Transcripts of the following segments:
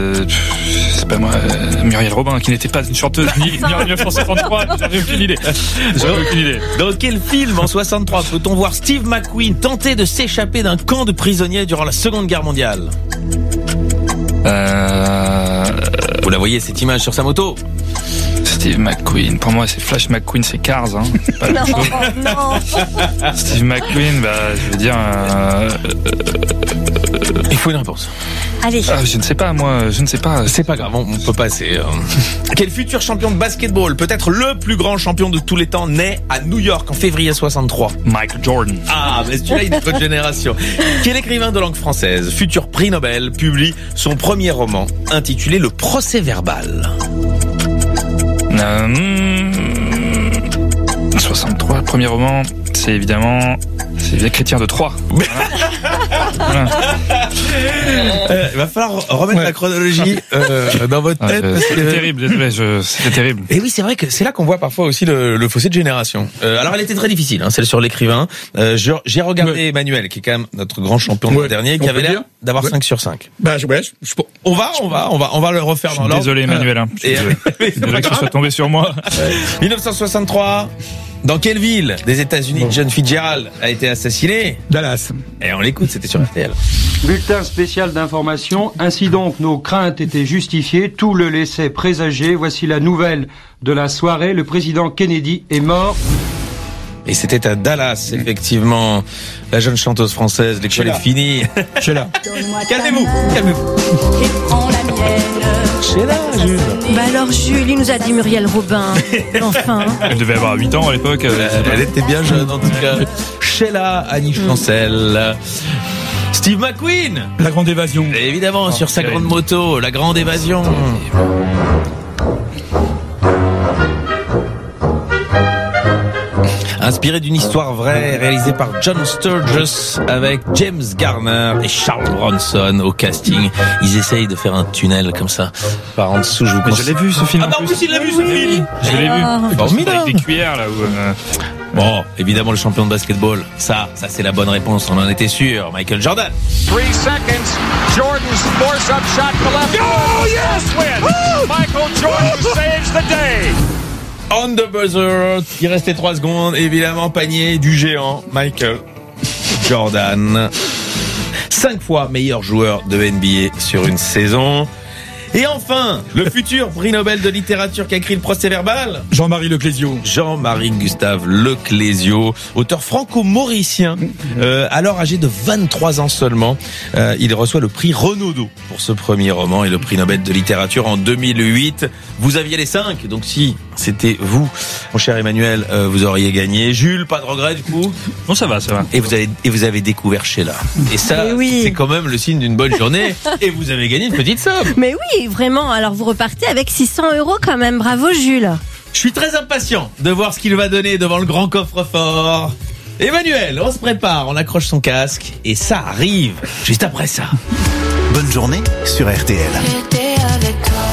C'est pas moi, Muriel Robin, qui n'était pas une chanteuse ni en 1963, j'en ai aucune idée. Dans quel film en 63 peut-on voir Steve McQueen tenter de s'échapper d'un camp de prisonniers durant la Seconde Guerre mondiale? Vous la voyez, cette image sur sa moto? Steve McQueen, pour moi c'est Flash McQueen, c'est Cars, hein. Pas la même chose. Non. Steve McQueen, je veux dire... Il faut une réponse. Allez. Je ne sais pas, C'est pas grave, on peut passer. Quel futur champion de basketball, peut-être le plus grand champion de tous les temps, naît à New York en février 63? Michael Jordan. Ah, mais celui-là, il est de votre génération. Quel écrivain de langue française, futur prix Nobel, publie son premier roman intitulé Le Procès-verbal? 63, premier roman, c'est évidemment... C'est les Chrétiens de Troyes. Voilà. Il va falloir remettre la chronologie dans votre tête. C'était terrible, désolé, c'était terrible. Et oui, c'est vrai que c'est là qu'on voit parfois aussi le fossé de génération. Alors elle était très difficile, celle sur l'écrivain. J'ai regardé Emmanuel, qui est quand même notre grand champion de dernier, qui avait l'air d'avoir 5 sur 5. On va le refaire dans l'ordre. Désolé Emmanuel, désolé que ce soit tombé sur moi. 1963. Dans quelle ville des États-Unis John Fitzgerald a été assassiné? Dallas. Et on l'écoute, c'était sur RTL. Bulletin spécial d'information. Ainsi donc, nos craintes étaient justifiées. Tout le laissait présager. Voici la nouvelle de la soirée. Le président Kennedy est mort. Et c'était à Dallas, effectivement. La jeune chanteuse française, l'école est finie. Sheila. Calmez-vous. Et prends la mienne. Sheila, Jules. Alors Jules, il nous a dit Muriel Robin. Enfin. Elle devait avoir 8 ans à l'époque. Elle était bien jeune, en tout cas. Sheila, Annie Chancel. Steve McQueen. La Grande Évasion. Évidemment, sur sa grande moto, La Grande Évasion. Inspiré d'une histoire vraie, réalisée par John Sturges avec James Garner et Charles Bronson au casting. Ils essayent de faire un tunnel comme ça par en dessous. Je l'ai vu ce film. Ah non, en plus il l'a vu ce film. Je l'ai vu. Formidable. Avec des cuillères là où. Bon, évidemment le champion de basketball. Ça c'est la bonne réponse. On en était sûr. Michael Jordan. 3 seconds. Jordan's force-up shot for left. Oh yes, win. Michael Jordan saves the day. On the buzzer, il restait 3 secondes, évidemment, panier du géant, Michael Jordan. 5 fois meilleur joueur de NBA sur une saison. Et enfin, le futur prix Nobel de littérature qui a écrit Le Procès-verbal. Jean-Marie Leclésio. Jean-Marie Gustave Leclésio, auteur franco-mauricien, alors âgé de 23 ans seulement. Il reçoit le prix Renaudot pour ce premier roman et le prix Nobel de littérature en 2008. Vous aviez les 5, donc si c'était vous, mon cher Emmanuel, vous auriez gagné. Jules, pas de regret du coup? Non, ça va. Et vous avez découvert Sheila. Et ça, c'est quand même le signe d'une bonne journée. Et vous avez gagné une petite somme. Mais oui, vraiment. Alors vous repartez avec 600 € quand même. Bravo Jules. Je suis très impatient de voir ce qu'il va donner devant le grand coffre-fort. Emmanuel, on se prépare, on accroche son casque et ça arrive juste après ça. Bonne journée sur RTL. J'étais avec toi.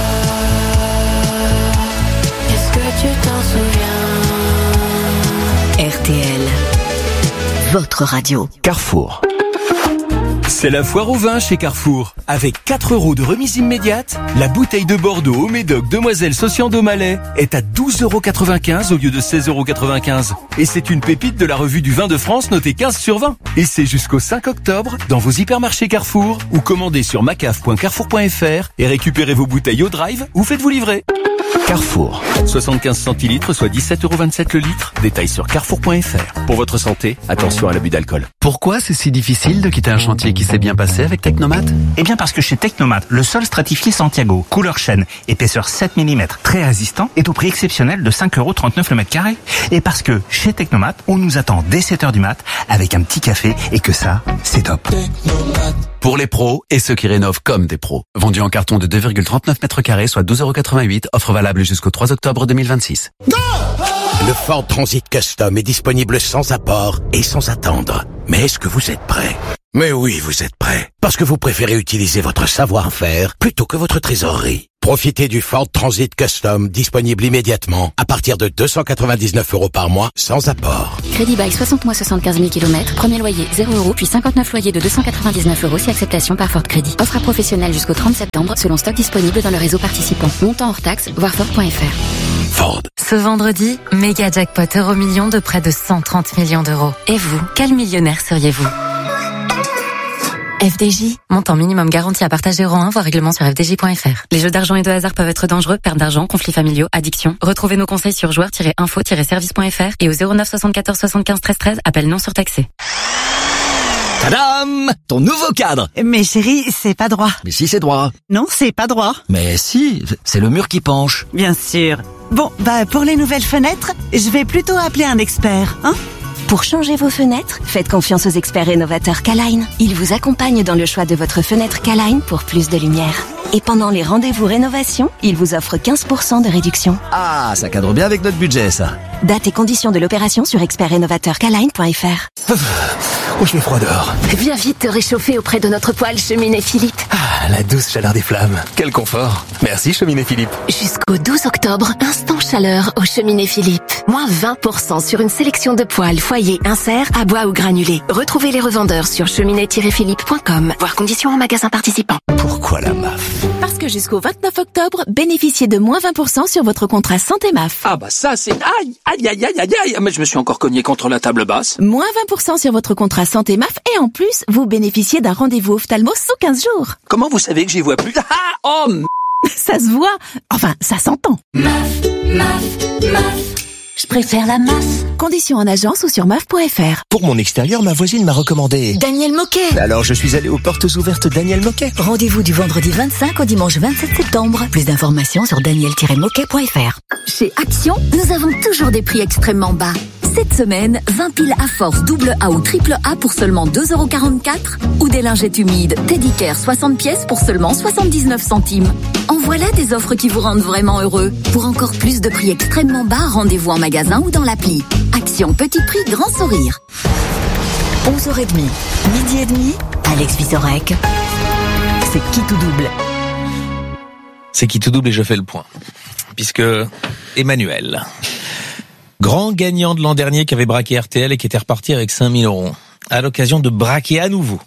Est-ce que tu t'en souviens? RTL, votre radio. Carrefour. C'est la foire au vin chez Carrefour. Avec 4 € de remise immédiate, la bouteille de Bordeaux au Médoc Demoiselle Socian d'Aumalais est à 12,95 € au lieu de 16,95 €. Et c'est une pépite de la revue du vin de France notée 15 sur 20. Et c'est jusqu'au 5 octobre dans vos hypermarchés Carrefour ou commandez sur macaf.carrefour.fr et récupérez vos bouteilles au drive ou faites-vous livrer. Carrefour. 75 centilitres, soit 17,27 € le litre. Détail sur carrefour.fr. Pour votre santé, attention à l'abus d'alcool. Pourquoi c'est si difficile de quitter un chantier qui s'est bien passé avec Technomat? Eh bien parce que chez Technomat, le sol stratifié Santiago, couleur chêne, épaisseur 7 mm, très résistant, est au prix exceptionnel de 5,39 € le mètre carré. Et parce que chez Technomat, on nous attend dès 7h du mat avec un petit café et que ça, c'est top. Pour les pros et ceux qui rénovent comme des pros. Vendu en carton de 2,39 m², soit 12,88 €. Offre valable jusqu'au 3 octobre 2026. Le Ford Transit Custom est disponible sans apport et sans attendre. Mais est-ce que vous êtes prêt? Mais oui, vous êtes prêt. Parce que vous préférez utiliser votre savoir-faire plutôt que votre trésorerie. Profitez du Ford Transit Custom, disponible immédiatement, à partir de 299 € par mois, sans apport. Crédit bail 60 mois 75 000 km, premier loyer 0 €, puis 59 loyers de 299 € si acceptation par Ford Crédit. Offre à professionnels jusqu'au 30 septembre, selon stock disponible dans le réseau participant. Montant hors taxe, voir Ford.fr. Ford. Ce vendredi, méga jackpot Euromillions de près de 130 millions d'euros. Et vous, quel millionnaire seriez-vous ? FDJ, montant minimum garanti à partager euro 1, voire règlement sur fdj.fr. Les jeux d'argent et de hasard peuvent être dangereux, perte d'argent, conflits familiaux, addiction. Retrouvez nos conseils sur joueurs-info-service.fr et au 09 74 75 13 13, appel non surtaxé. Tadam! Ton nouveau cadre! Mais chérie, c'est pas droit. Mais si, c'est droit. Non, c'est pas droit. Mais si, c'est le mur qui penche. Bien sûr. Bon, pour les nouvelles fenêtres, je vais plutôt appeler un expert, hein? Pour changer vos fenêtres, faites confiance aux experts rénovateurs K-Line. Ils vous accompagnent dans le choix de votre fenêtre K-Line pour plus de lumière. Et pendant les rendez-vous rénovation, ils vous offrent 15% de réduction. Ah, ça cadre bien avec notre budget, ça. Date et conditions de l'opération sur expertrénovateurkline.fr. Oh, je fais froid dehors. Viens vite te réchauffer auprès de notre poêle Cheminée Philippe. Ah, la douce chaleur des flammes. Quel confort. Merci, Cheminée Philippe. Jusqu'au 12 octobre, instant chaleur au Cheminée Philippe. Moins 20% sur une sélection de poêles, foyers, inserts, à bois ou granulés. Retrouvez les revendeurs sur cheminée-philippe.com. Voir conditions en magasin participant. Pourquoi la MAF? Parce que jusqu'au 29 octobre, bénéficiez de moins 20% sur votre contrat santé MAF. Ah bah ça c'est... Aïe, mais je me suis encore cogné contre la table basse. Moins 20% sur votre contrat santé MAF et en plus, vous bénéficiez d'un rendez-vous ophtalmo sous 15 jours. Comment vous savez que j'y vois plus? Ça se voit. Enfin, ça s'entend. MAF. Je préfère la MAF. Conditions en agence ou sur MAF.fr. Pour mon extérieur, ma voisine m'a recommandé Daniel Moquet. Alors je suis allé aux portes ouvertes Daniel Moquet. Rendez-vous du vendredi 25 au dimanche 27 septembre. Plus d'informations sur daniel-moquet.fr. Chez Action, nous avons toujours des prix extrêmement bas. Cette semaine, 20 piles à force double A ou triple A pour seulement 2,44 € ou des lingettes humides Teddy Care 60 pièces pour seulement 79 centimes. En voilà des offres qui vous rendent vraiment heureux. Pour encore plus de prix extrêmement bas, rendez-vous en magasin ou dans l'appli. Action, petit prix, grand sourire. 11h30, midi et demi, Alex Vizorek. C'est qui tout double? C'est qui tout double et je fais le point. Puisque Emmanuel, grand gagnant de l'an dernier qui avait braqué RTL et qui était reparti avec 5 000 €, à l'occasion de braquer à nouveau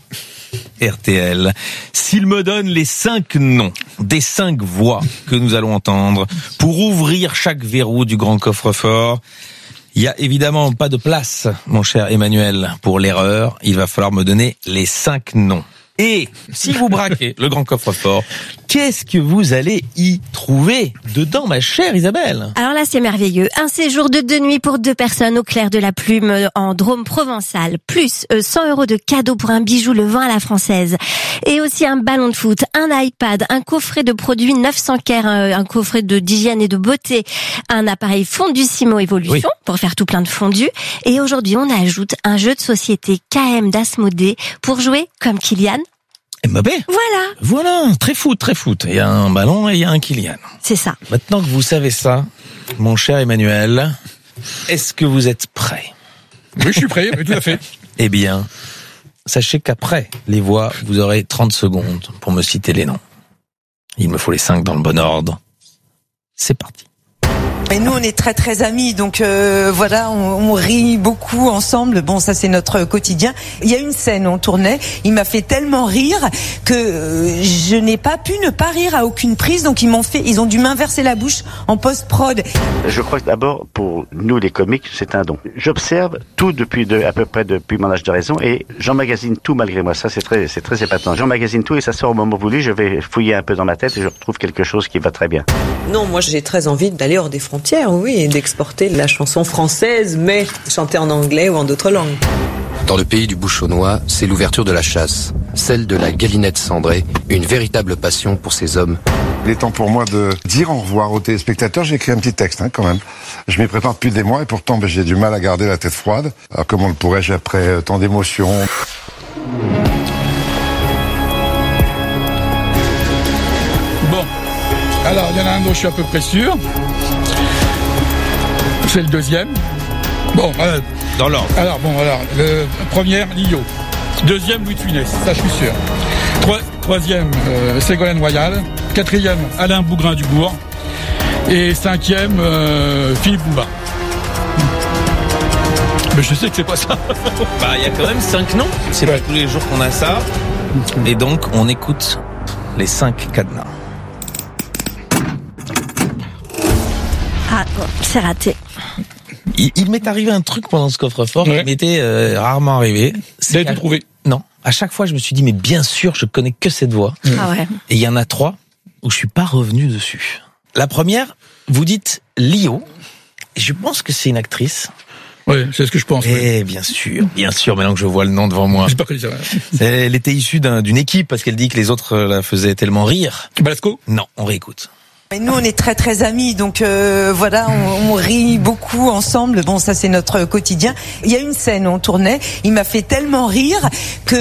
RTL, s'il me donne les 5 noms des 5 voix que nous allons entendre pour ouvrir chaque verrou du grand coffre-fort, il y a évidemment pas de place, mon cher Emmanuel, pour l'erreur. Il va falloir me donner les 5 noms. Et si vous braquez le grand coffre-fort, qu'est-ce que vous allez y trouver dedans, ma chère Isabelle? Alors là, c'est merveilleux. Un séjour de 2 nuits pour 2 personnes au clair de la plume en Drôme provençal, plus 100 € de cadeaux pour un bijou le vin à la française. Et aussi un ballon de foot, un iPad, un coffret de produits 900 Care, un coffret d'hygiène et de beauté, un appareil Fondusimo Evolution pour faire tout plein de fondus. Et aujourd'hui, on ajoute un jeu de société KM d'Asmodée pour jouer comme Kylian. Mbappé. Voilà, très foot. Il y a un ballon et il y a un Kylian. C'est ça. Maintenant que vous savez ça, mon cher Emmanuel, est-ce que vous êtes prêt? Oui, je suis prêt, tout à fait. Eh bien, sachez qu'après les voix, vous aurez 30 secondes pour me citer les noms. Il me faut les 5 dans le bon ordre. C'est parti. Et nous, on est très très amis, donc voilà, on rit beaucoup ensemble. Bon, ça c'est notre quotidien. Il y a une scène, on tournait, il m'a fait tellement rire que je n'ai pas pu ne pas rire à aucune prise. Donc ils ont dû m'inverser la bouche en post-prod. Je crois que d'abord, pour nous les comiques, c'est un don. J'observe tout à peu près depuis mon âge de raison et j'emmagasine tout malgré moi. Ça c'est très épatant. J'emmagasine tout et ça sort au moment voulu. Je vais fouiller un peu dans ma tête et je retrouve quelque chose qui va très bien. Non, moi j'ai très envie d'aller hors des frontières, oui, et d'exporter la chanson française, mais chantée en anglais ou en d'autres langues. Dans le pays du bouchonnois, c'est l'ouverture de la chasse, celle de la galinette cendrée, une véritable passion pour ces hommes. Il est temps pour moi de dire au revoir aux téléspectateurs. J'ai écrit un petit texte quand même. Je m'y prépare depuis des mois et pourtant j'ai du mal à garder la tête froide. Alors comment le pourrais-je après tant d'émotions? Bon, alors il y en a un dont je suis à peu près sûr. C'est le deuxième. Bon, dans l'ordre. Alors, le premier, Lio. Deuxième, Louis de Funès, ça je suis sûr. Troisième, Ségolène Royal. 4e, Alain Bougrain-Dubourg. Et 5e, Philippe Bouvard. Mais je sais que c'est pas ça. Bah, il y a quand même 5 noms. C'est pas tous les jours qu'on a ça. Et donc, on écoute les 5 cadenas. Ah, bon, c'est raté. Il m'est arrivé un truc pendant ce coffre-fort qui m'était rarement arrivé. Vous avez tout trouvé? Non. À chaque fois, je me suis dit, mais bien sûr, je connais que cette voix. Ah ouais. Et il y en a 3 où je suis pas revenu dessus. La première, vous dites Lio. Je pense que c'est une actrice. Oui, c'est ce que je pense. Eh, bien sûr, maintenant que je vois le nom devant moi. J'ai pas connu ça. Elle était issue d'une équipe parce qu'elle dit que les autres la faisaient tellement rire. Balasco? Non, on réécoute. Et nous, on est très très amis, donc voilà, on rit beaucoup ensemble. Bon, ça c'est notre quotidien. Il y a une scène où on tournait, il m'a fait tellement rire que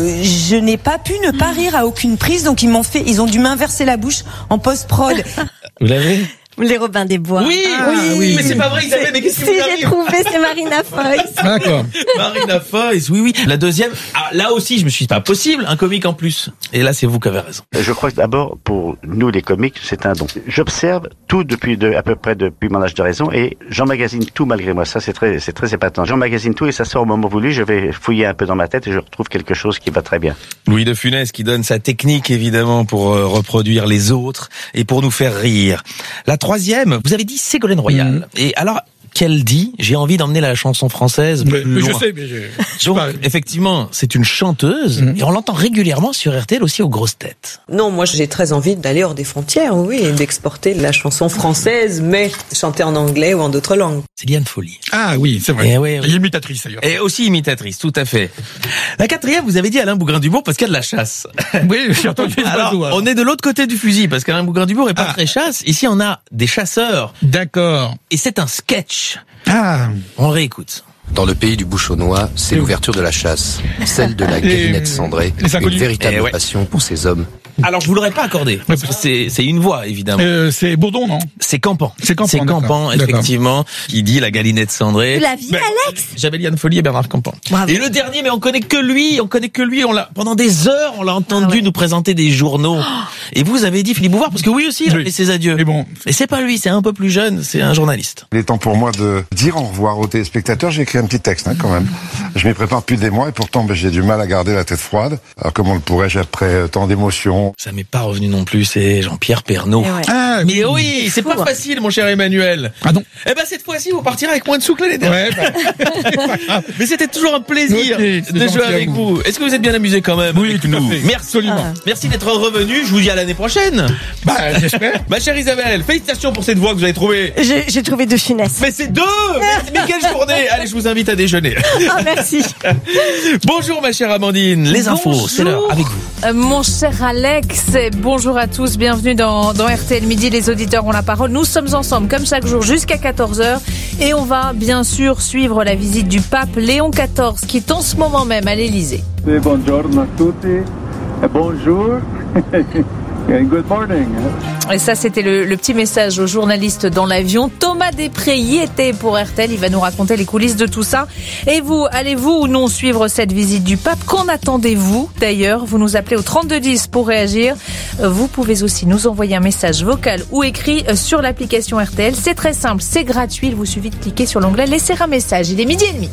je n'ai pas pu ne pas rire à aucune prise. Donc ils ont dû m'inverser la bouche en post-prod. Vous l'avez? Les Robins des Bois. Oui, oui, mais c'est pas vrai, Isabelle, mais qu'est-ce qui vous arrive? Si, j'ai trouvé, c'est Marina Foïs. D'accord. Marina Foïs, oui. La deuxième, là aussi, je me suis dit, pas possible, un comique en plus. Et là, c'est vous qui avez raison. Je crois que d'abord, pour nous les comiques, c'est un don. J'observe tout à peu près depuis mon âge de raison et j'emmagasine tout malgré moi. Ça, c'est très épatant. J'emmagasine tout et ça sort au moment voulu. Je vais fouiller un peu dans ma tête et je retrouve quelque chose qui va très bien. Louis de Funès qui donne sa technique, évidemment, pour reproduire les autres et pour nous faire rire. La troisième, vous avez dit Ségolène Royal. Et alors, qu'elle dit, j'ai envie d'emmener la chanson française plus loin. Je sais, mais donc, effectivement, c'est une chanteuse et on l'entend régulièrement sur RTL aussi aux grosses têtes. Non, moi j'ai très envie d'aller hors des frontières, oui, et d'exporter la chanson française, mais chantée en anglais ou en d'autres langues. C'est Liane Folly. Ah oui, c'est vrai. Oui. Imitatrice d'ailleurs. Et aussi imitatrice, tout à fait. La quatrième, vous avez dit Alain Bougrain-Dubourg parce qu'il y a de la chasse. Oui, j'ai entendu. Alors, on est de l'autre côté du fusil parce qu'Alain Bougrain-Dubourg est pas très chasse. Ici, on a des chasseurs. D'accord. Et c'est un sketch. Ah. On réécoute. Dans le pays du bouchonnois, c'est l'ouverture de la chasse, celle de la galinette cendrée, une véritable passion pour ces hommes. Alors je vous l'aurais pas accordé, parce que c'est une voix évidemment. C'est Bourdon, non? C'est Campan. C'est Campan, effectivement, qui dit la galinette cendrée. Tu l'as vu, Alex? J'avais Liane Folly et Bernard Campan. Bravo. Et le dernier, mais on connaît que lui, pendant des heures, on l'a entendu nous présenter des journaux. Et vous avez dit Philippe Bouvard, parce que oui aussi, il a fait ses adieux. Mais bon. Et c'est pas lui, c'est un peu plus jeune, c'est un journaliste. Il est temps pour moi de dire au revoir aux téléspectateurs. J'ai écrit un petit texte, quand même. Je m'y prépare depuis des mois et pourtant, j'ai du mal à garder la tête froide. Alors comment le pourrais-je après tant d'émotions? Ça m'est pas revenu non plus, c'est Jean-Pierre Pernaut. Ouais. Ah, mais oui, c'est pas facile, mon cher Emmanuel. Ah non. Eh ben, cette fois-ci, vous partirez avec moins de sous que l'année dernière. Ouais, mais c'était toujours un plaisir de jouer avec vous. Est-ce que vous êtes bien amusé quand même? Oui, tout à fait. Merci. Absolument. Merci d'être revenu. Je vous dis à l'année prochaine. Bah, j'espère. Ma chère Isabelle, félicitations pour cette voix que vous avez trouvée. J'ai trouvé de Funès. Mais c'est deux! Mais quelle journée! Allez, je vous invite à déjeuner. Ah, merci. Bonjour, ma chère Amandine. Les infos, c'est l'heure. Avec vous. Mon cher Alex, bonjour à tous. Bienvenue dans RTL Midi. Les auditeurs ont la parole. Nous sommes ensemble, comme chaque jour, jusqu'à 14h. Et on va, bien sûr, suivre la visite du pape Léon XIV, qui est en ce moment même à l'Élysée. Buongiorno a tutti. Bonjour. Good morning. Et ça, c'était le petit message aux journalistes dans l'avion. Thomas Després y était pour RTL. Il va nous raconter les coulisses de tout ça. Et vous, allez-vous ou non suivre cette visite du pape? Qu'en attendez-vous d'ailleurs? Vous nous appelez au 3210 pour réagir. Vous pouvez aussi nous envoyer un message vocal ou écrit sur l'application RTL. C'est très simple, c'est gratuit. Il vous suffit de cliquer sur l'onglet laisser un message. Il est 12h30.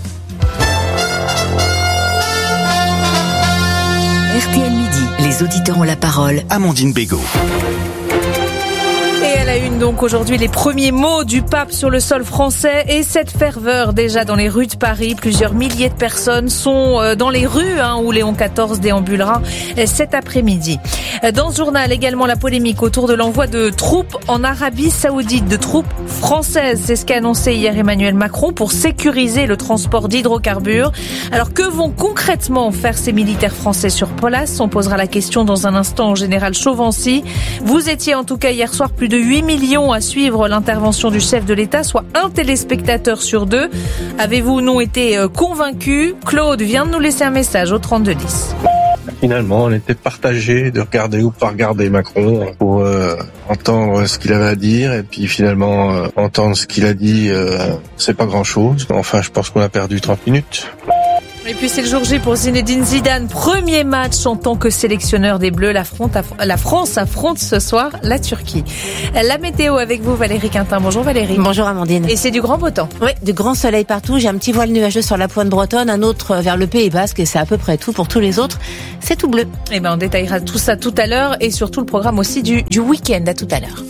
RTL Midi, les auditeurs ont la parole. Amandine Bégaud. Et à la une donc aujourd'hui les premiers mots du pape sur le sol français et cette ferveur déjà dans les rues de Paris. Plusieurs milliers de personnes sont dans les rues où Léon XIV déambulera cet après-midi. Dans ce journal également la polémique autour de l'envoi de troupes en Arabie Saoudite, de troupes françaises. C'est ce qu'a annoncé hier Emmanuel Macron pour sécuriser le transport d'hydrocarbures. Alors que vont concrètement faire ces militaires français sur place? On posera la question dans un instant au général Chauvency. Vous étiez en tout cas hier soir plus de 8 millions à suivre l'intervention du chef de l'État, soit un téléspectateur sur deux. Avez-vous ou non été convaincu? Claude vient de nous laisser un message au 3210. Finalement, on était partagés de regarder ou pas regarder Macron pour entendre ce qu'il avait à dire et puis finalement entendre ce qu'il a dit, c'est pas grand-chose. Enfin, je pense qu'on a perdu 30 minutes. Et puis c'est le jour J pour Zinedine Zidane. Premier match en tant que sélectionneur des Bleus. La France affronte ce soir la Turquie. La météo avec vous, Valérie Quintin. Bonjour Valérie. Bonjour Amandine. Et c'est du grand beau temps. Oui, du grand soleil partout. J'ai un petit voile nuageux sur la pointe bretonne, un autre vers le Pays Basque et c'est à peu près tout. Pour tous les autres, c'est tout bleu. Eh ben, on détaillera tout ça tout à l'heure et surtout le programme aussi du week-end. À tout à l'heure.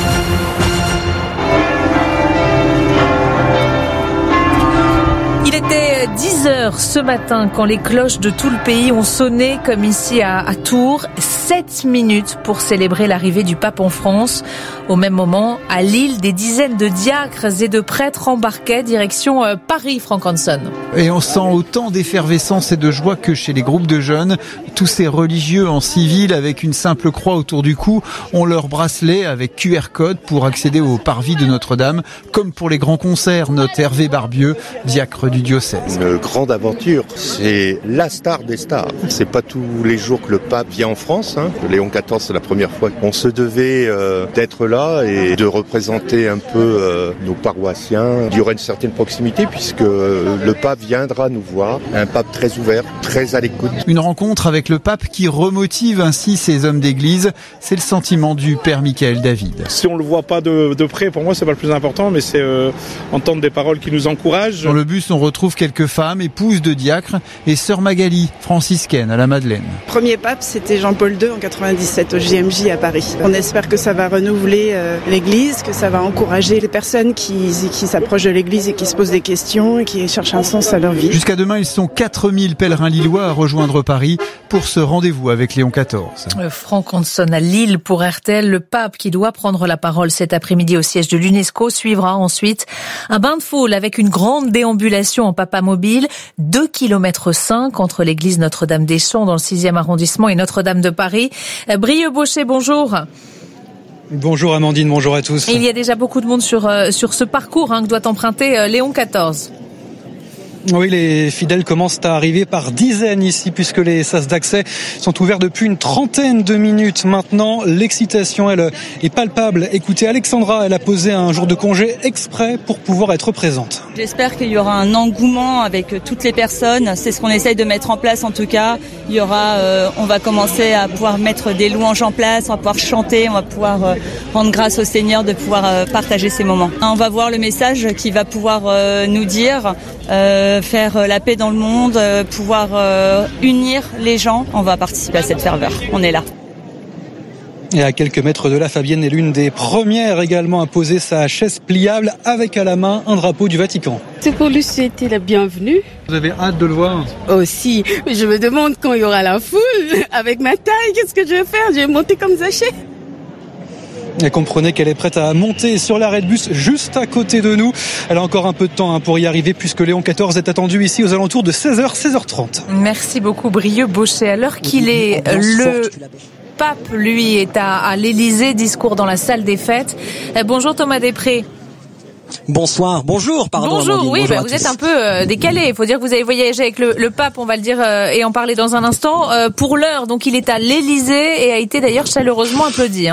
Il était 10h ce matin quand les cloches de tout le pays ont sonné comme ici à Tours. 7 minutes pour célébrer l'arrivée du pape en France. Au même moment, à Lille, des dizaines de diacres et de prêtres embarquaient direction Paris, Franck Hanson. Et on sent autant d'effervescence et de joie que chez les groupes de jeunes. Tous ces religieux en civil avec une simple croix autour du cou ont leur bracelet avec QR code pour accéder au parvis de Notre-Dame. Comme pour les grands concerts, note Hervé Barbieux, diacre du diocèse. Une grande aventure, c'est la star des stars. C'est pas tous les jours que le pape vient en France. Léon XIV, c'est la première fois qu'on se devait d'être là et de représenter un peu nos paroissiens. Il y aura une certaine proximité puisque le pape viendra nous voir. Un pape très ouvert, très à l'écoute. Une rencontre avec le pape qui remotive ainsi ces hommes d'église. C'est le sentiment du père Michael David. Si on le voit pas de près, pour moi c'est pas le plus important, mais c'est entendre des paroles qui nous encouragent. Dans le bus, on retrouve quelques femmes, épouses de diacres et sœur Magali, franciscaine à la Madeleine. Premier pape, c'était Jean-Paul II en 97 au JMJ à Paris. On espère que ça va renouveler l'église, que ça va encourager les personnes qui s'approchent de l'église et qui se posent des questions et qui cherchent un sens à leur vie. Jusqu'à demain, ils sont 4000 pèlerins lillois à rejoindre Paris pour ce rendez-vous avec Léon XIV. Franck Hanson à Lille pour RTL. Le pape qui doit prendre la parole cet après-midi au siège de l'UNESCO suivra ensuite un bain de foule avec une grande déambulation en papamobile. 2,5 km entre l'église Notre-Dame-des-Champs dans le 6e arrondissement et Notre-Dame de Paris. Brieux-Baucher, bonjour. Bonjour Amandine, bonjour à tous. Et il y a déjà beaucoup de monde sur ce parcours que doit emprunter Léon XIV. Oui, les fidèles commencent à arriver par dizaines ici puisque les sas d'accès sont ouverts depuis une trentaine de minutes maintenant. L'excitation, elle, est palpable. Écoutez, Alexandra, elle a posé un jour de congé exprès pour pouvoir être présente. J'espère qu'il y aura un engouement avec toutes les personnes. C'est ce qu'on essaye de mettre en place en tout cas. Il y aura, on va commencer à pouvoir mettre des louanges en place, on va pouvoir chanter, on va pouvoir rendre grâce au Seigneur de pouvoir partager ces moments. On va voir le message qui va pouvoir nous dire faire la paix dans le monde, pouvoir unir les gens. On va participer à cette ferveur. On est là. Et à quelques mètres de là, Fabienne est l'une des premières également à poser sa chaise pliable avec à la main un drapeau du Vatican. C'est pour lui souhaiter la bienvenue. Vous avez hâte de le voir ? Aussi. Je me demande quand il y aura la foule. Avec ma taille, qu'est-ce que je vais faire ? Je vais monter comme Zaché. Et comprenez qu'elle est prête à monter sur l'arrêt de bus juste à côté de nous. Elle a encore un peu de temps pour y arriver puisque Léon XIV est attendu ici aux alentours de 16h, 16h30. Merci beaucoup Brieux-Baucher. À l'heure qu'il est, le pape, lui, est à l'Élysée, discours dans la salle des fêtes. Bonjour Thomas Després. Bonsoir, bonjour, pardon. Bonjour, Amandine, oui, bonjour vous êtes un peu décalé. Il faut dire que vous avez voyagé avec le pape, on va le dire, et en parler dans un instant. Pour l'heure, donc il est à l'Élysée et a été d'ailleurs chaleureusement applaudi.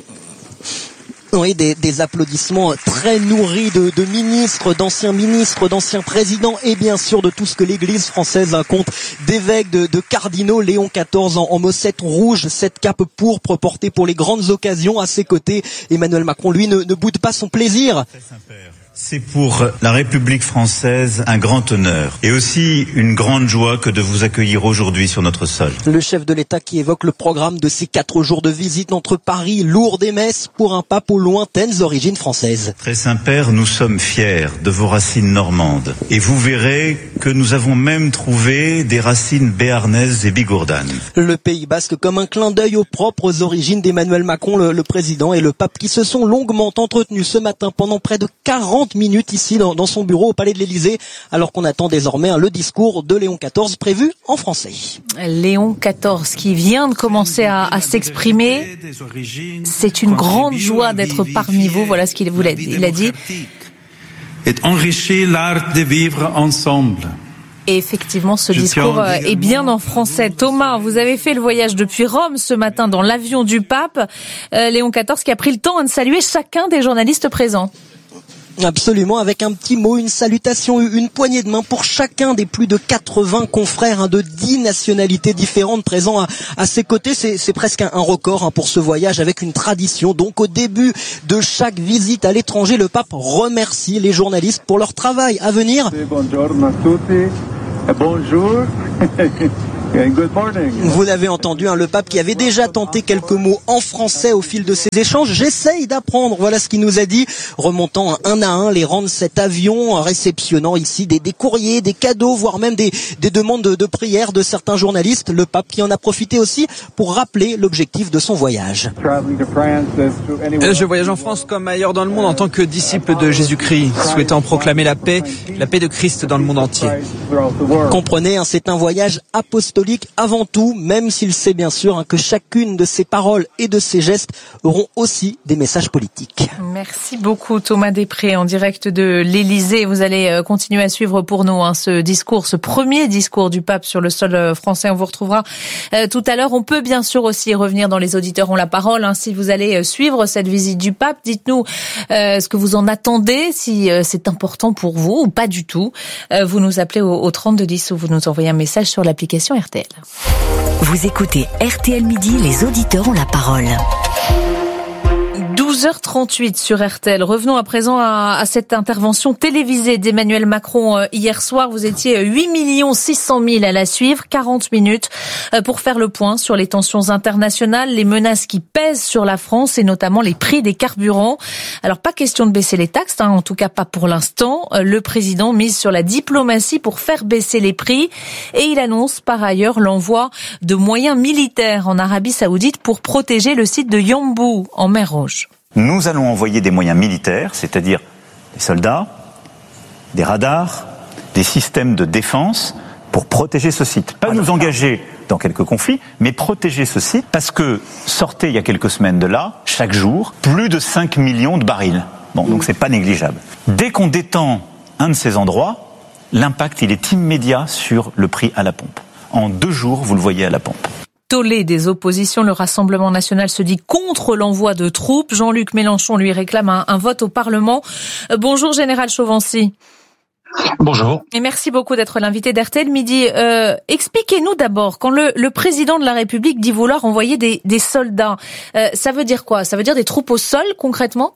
Oui, des applaudissements très nourris de ministres, d'anciens présidents et bien sûr de tout ce que l'Église française compte d'évêques, de cardinaux. Léon XIV en mossette rouge, cette cape pourpre portée pour les grandes occasions. À ses côtés, Emmanuel Macron, lui, ne boude pas son plaisir. C'est pour la République française un grand honneur et aussi une grande joie que de vous accueillir aujourd'hui sur notre sol. Le chef de l'État qui évoque le programme de ces 4 jours de visite entre Paris, Lourdes et Metz pour un pape aux lointaines origines françaises. Très Saint-Père, nous sommes fiers de vos racines normandes et vous verrez que nous avons même trouvé des racines béarnaises et bigourdanes. Le Pays Basque comme un clin d'œil aux propres origines d'Emmanuel Macron, le président et le pape qui se sont longuement entretenus ce matin pendant près de 40 minutes ici dans son bureau au Palais de l'Élysée, alors qu'on attend désormais le discours de Léon XIV prévu en français. Léon XIV qui vient de commencer à s'exprimer. C'est une grande joie d'être parmi vous. Voilà ce qu'il vous a dit. Il a dit et enrichir l'art de vivre ensemble. Et effectivement, ce discours est bien en français. Thomas, vous avez fait le voyage depuis Rome ce matin dans l'avion du pape. Léon XIV qui a pris le temps de saluer chacun des journalistes présents. Absolument, avec un petit mot, une salutation, une poignée de main pour chacun des plus de 80 confrères de 10 nationalités différentes présents à ses côtés. C'est presque un record pour ce voyage, avec une tradition. Donc au début de chaque visite à l'étranger, le pape remercie les journalistes pour leur travail à venir. Buongiorno a tutti. Bonjour. Good morning. Vous l'avez entendu, le pape qui avait déjà tenté quelques mots en français au fil de ses échanges. J'essaye d'apprendre, voilà ce qu'il nous a dit, remontant un à un les rangs de cet avion, réceptionnant ici des courriers, des cadeaux, voire même des demandes de prière de certains journalistes. Le pape qui en a profité aussi pour rappeler l'objectif de son voyage. Je voyage en France comme ailleurs dans le monde en tant que disciple de Jésus-Christ, souhaitant proclamer la paix de Christ dans le monde entier. Comprenez, c'est un voyage apostolique avant tout, même s'il sait bien sûr que chacune de ses paroles et de ses gestes auront aussi des messages politiques. Merci beaucoup Thomas Després en direct de l'Élysée. Vous allez continuer à suivre pour nous ce premier discours du pape sur le sol français. On vous retrouvera tout à l'heure. On peut bien sûr aussi revenir dans Les Auditeurs ont la parole. Si vous allez suivre cette visite du pape, dites-nous ce que vous en attendez, si c'est important pour vous ou pas du tout. Vous nous appelez au 3210 ou vous nous envoyez un message sur l'application RTL. Vous écoutez RTL Midi, Les Auditeurs ont la parole. 12h38 sur RTL. Revenons à présent à cette intervention télévisée d'Emmanuel Macron hier soir. Vous étiez 8 600 000 à la suivre, 40 minutes pour faire le point sur les tensions internationales, les menaces qui pèsent sur la France et notamment les prix des carburants. Alors pas question de baisser les taxes, en tout cas pas pour l'instant. Le président mise sur la diplomatie pour faire baisser les prix et il annonce par ailleurs l'envoi de moyens militaires en Arabie Saoudite pour protéger le site de Yanbu en mer Rouge. Nous allons envoyer des moyens militaires, c'est-à-dire des soldats, des radars, des systèmes de défense pour protéger ce site. Pas nous engager dans quelques conflits, mais protéger ce site parce que sortait il y a quelques semaines de là, chaque jour, plus de 5 millions de barils. Donc c'est pas négligeable. Dès qu'on détend un de ces endroits, l'impact il est immédiat sur le prix à la pompe. En 2 jours, vous le voyez à la pompe. Tollé des oppositions, le Rassemblement national se dit contre l'envoi de troupes. Jean-Luc Mélenchon lui réclame un vote au Parlement. Bonjour Général Chauvency. Bonjour. Et merci beaucoup d'être l'invité d'RTL Midi. Expliquez-nous d'abord, quand le président de la République dit vouloir envoyer des soldats, ça veut dire quoi? Ça veut dire des troupes au sol concrètement?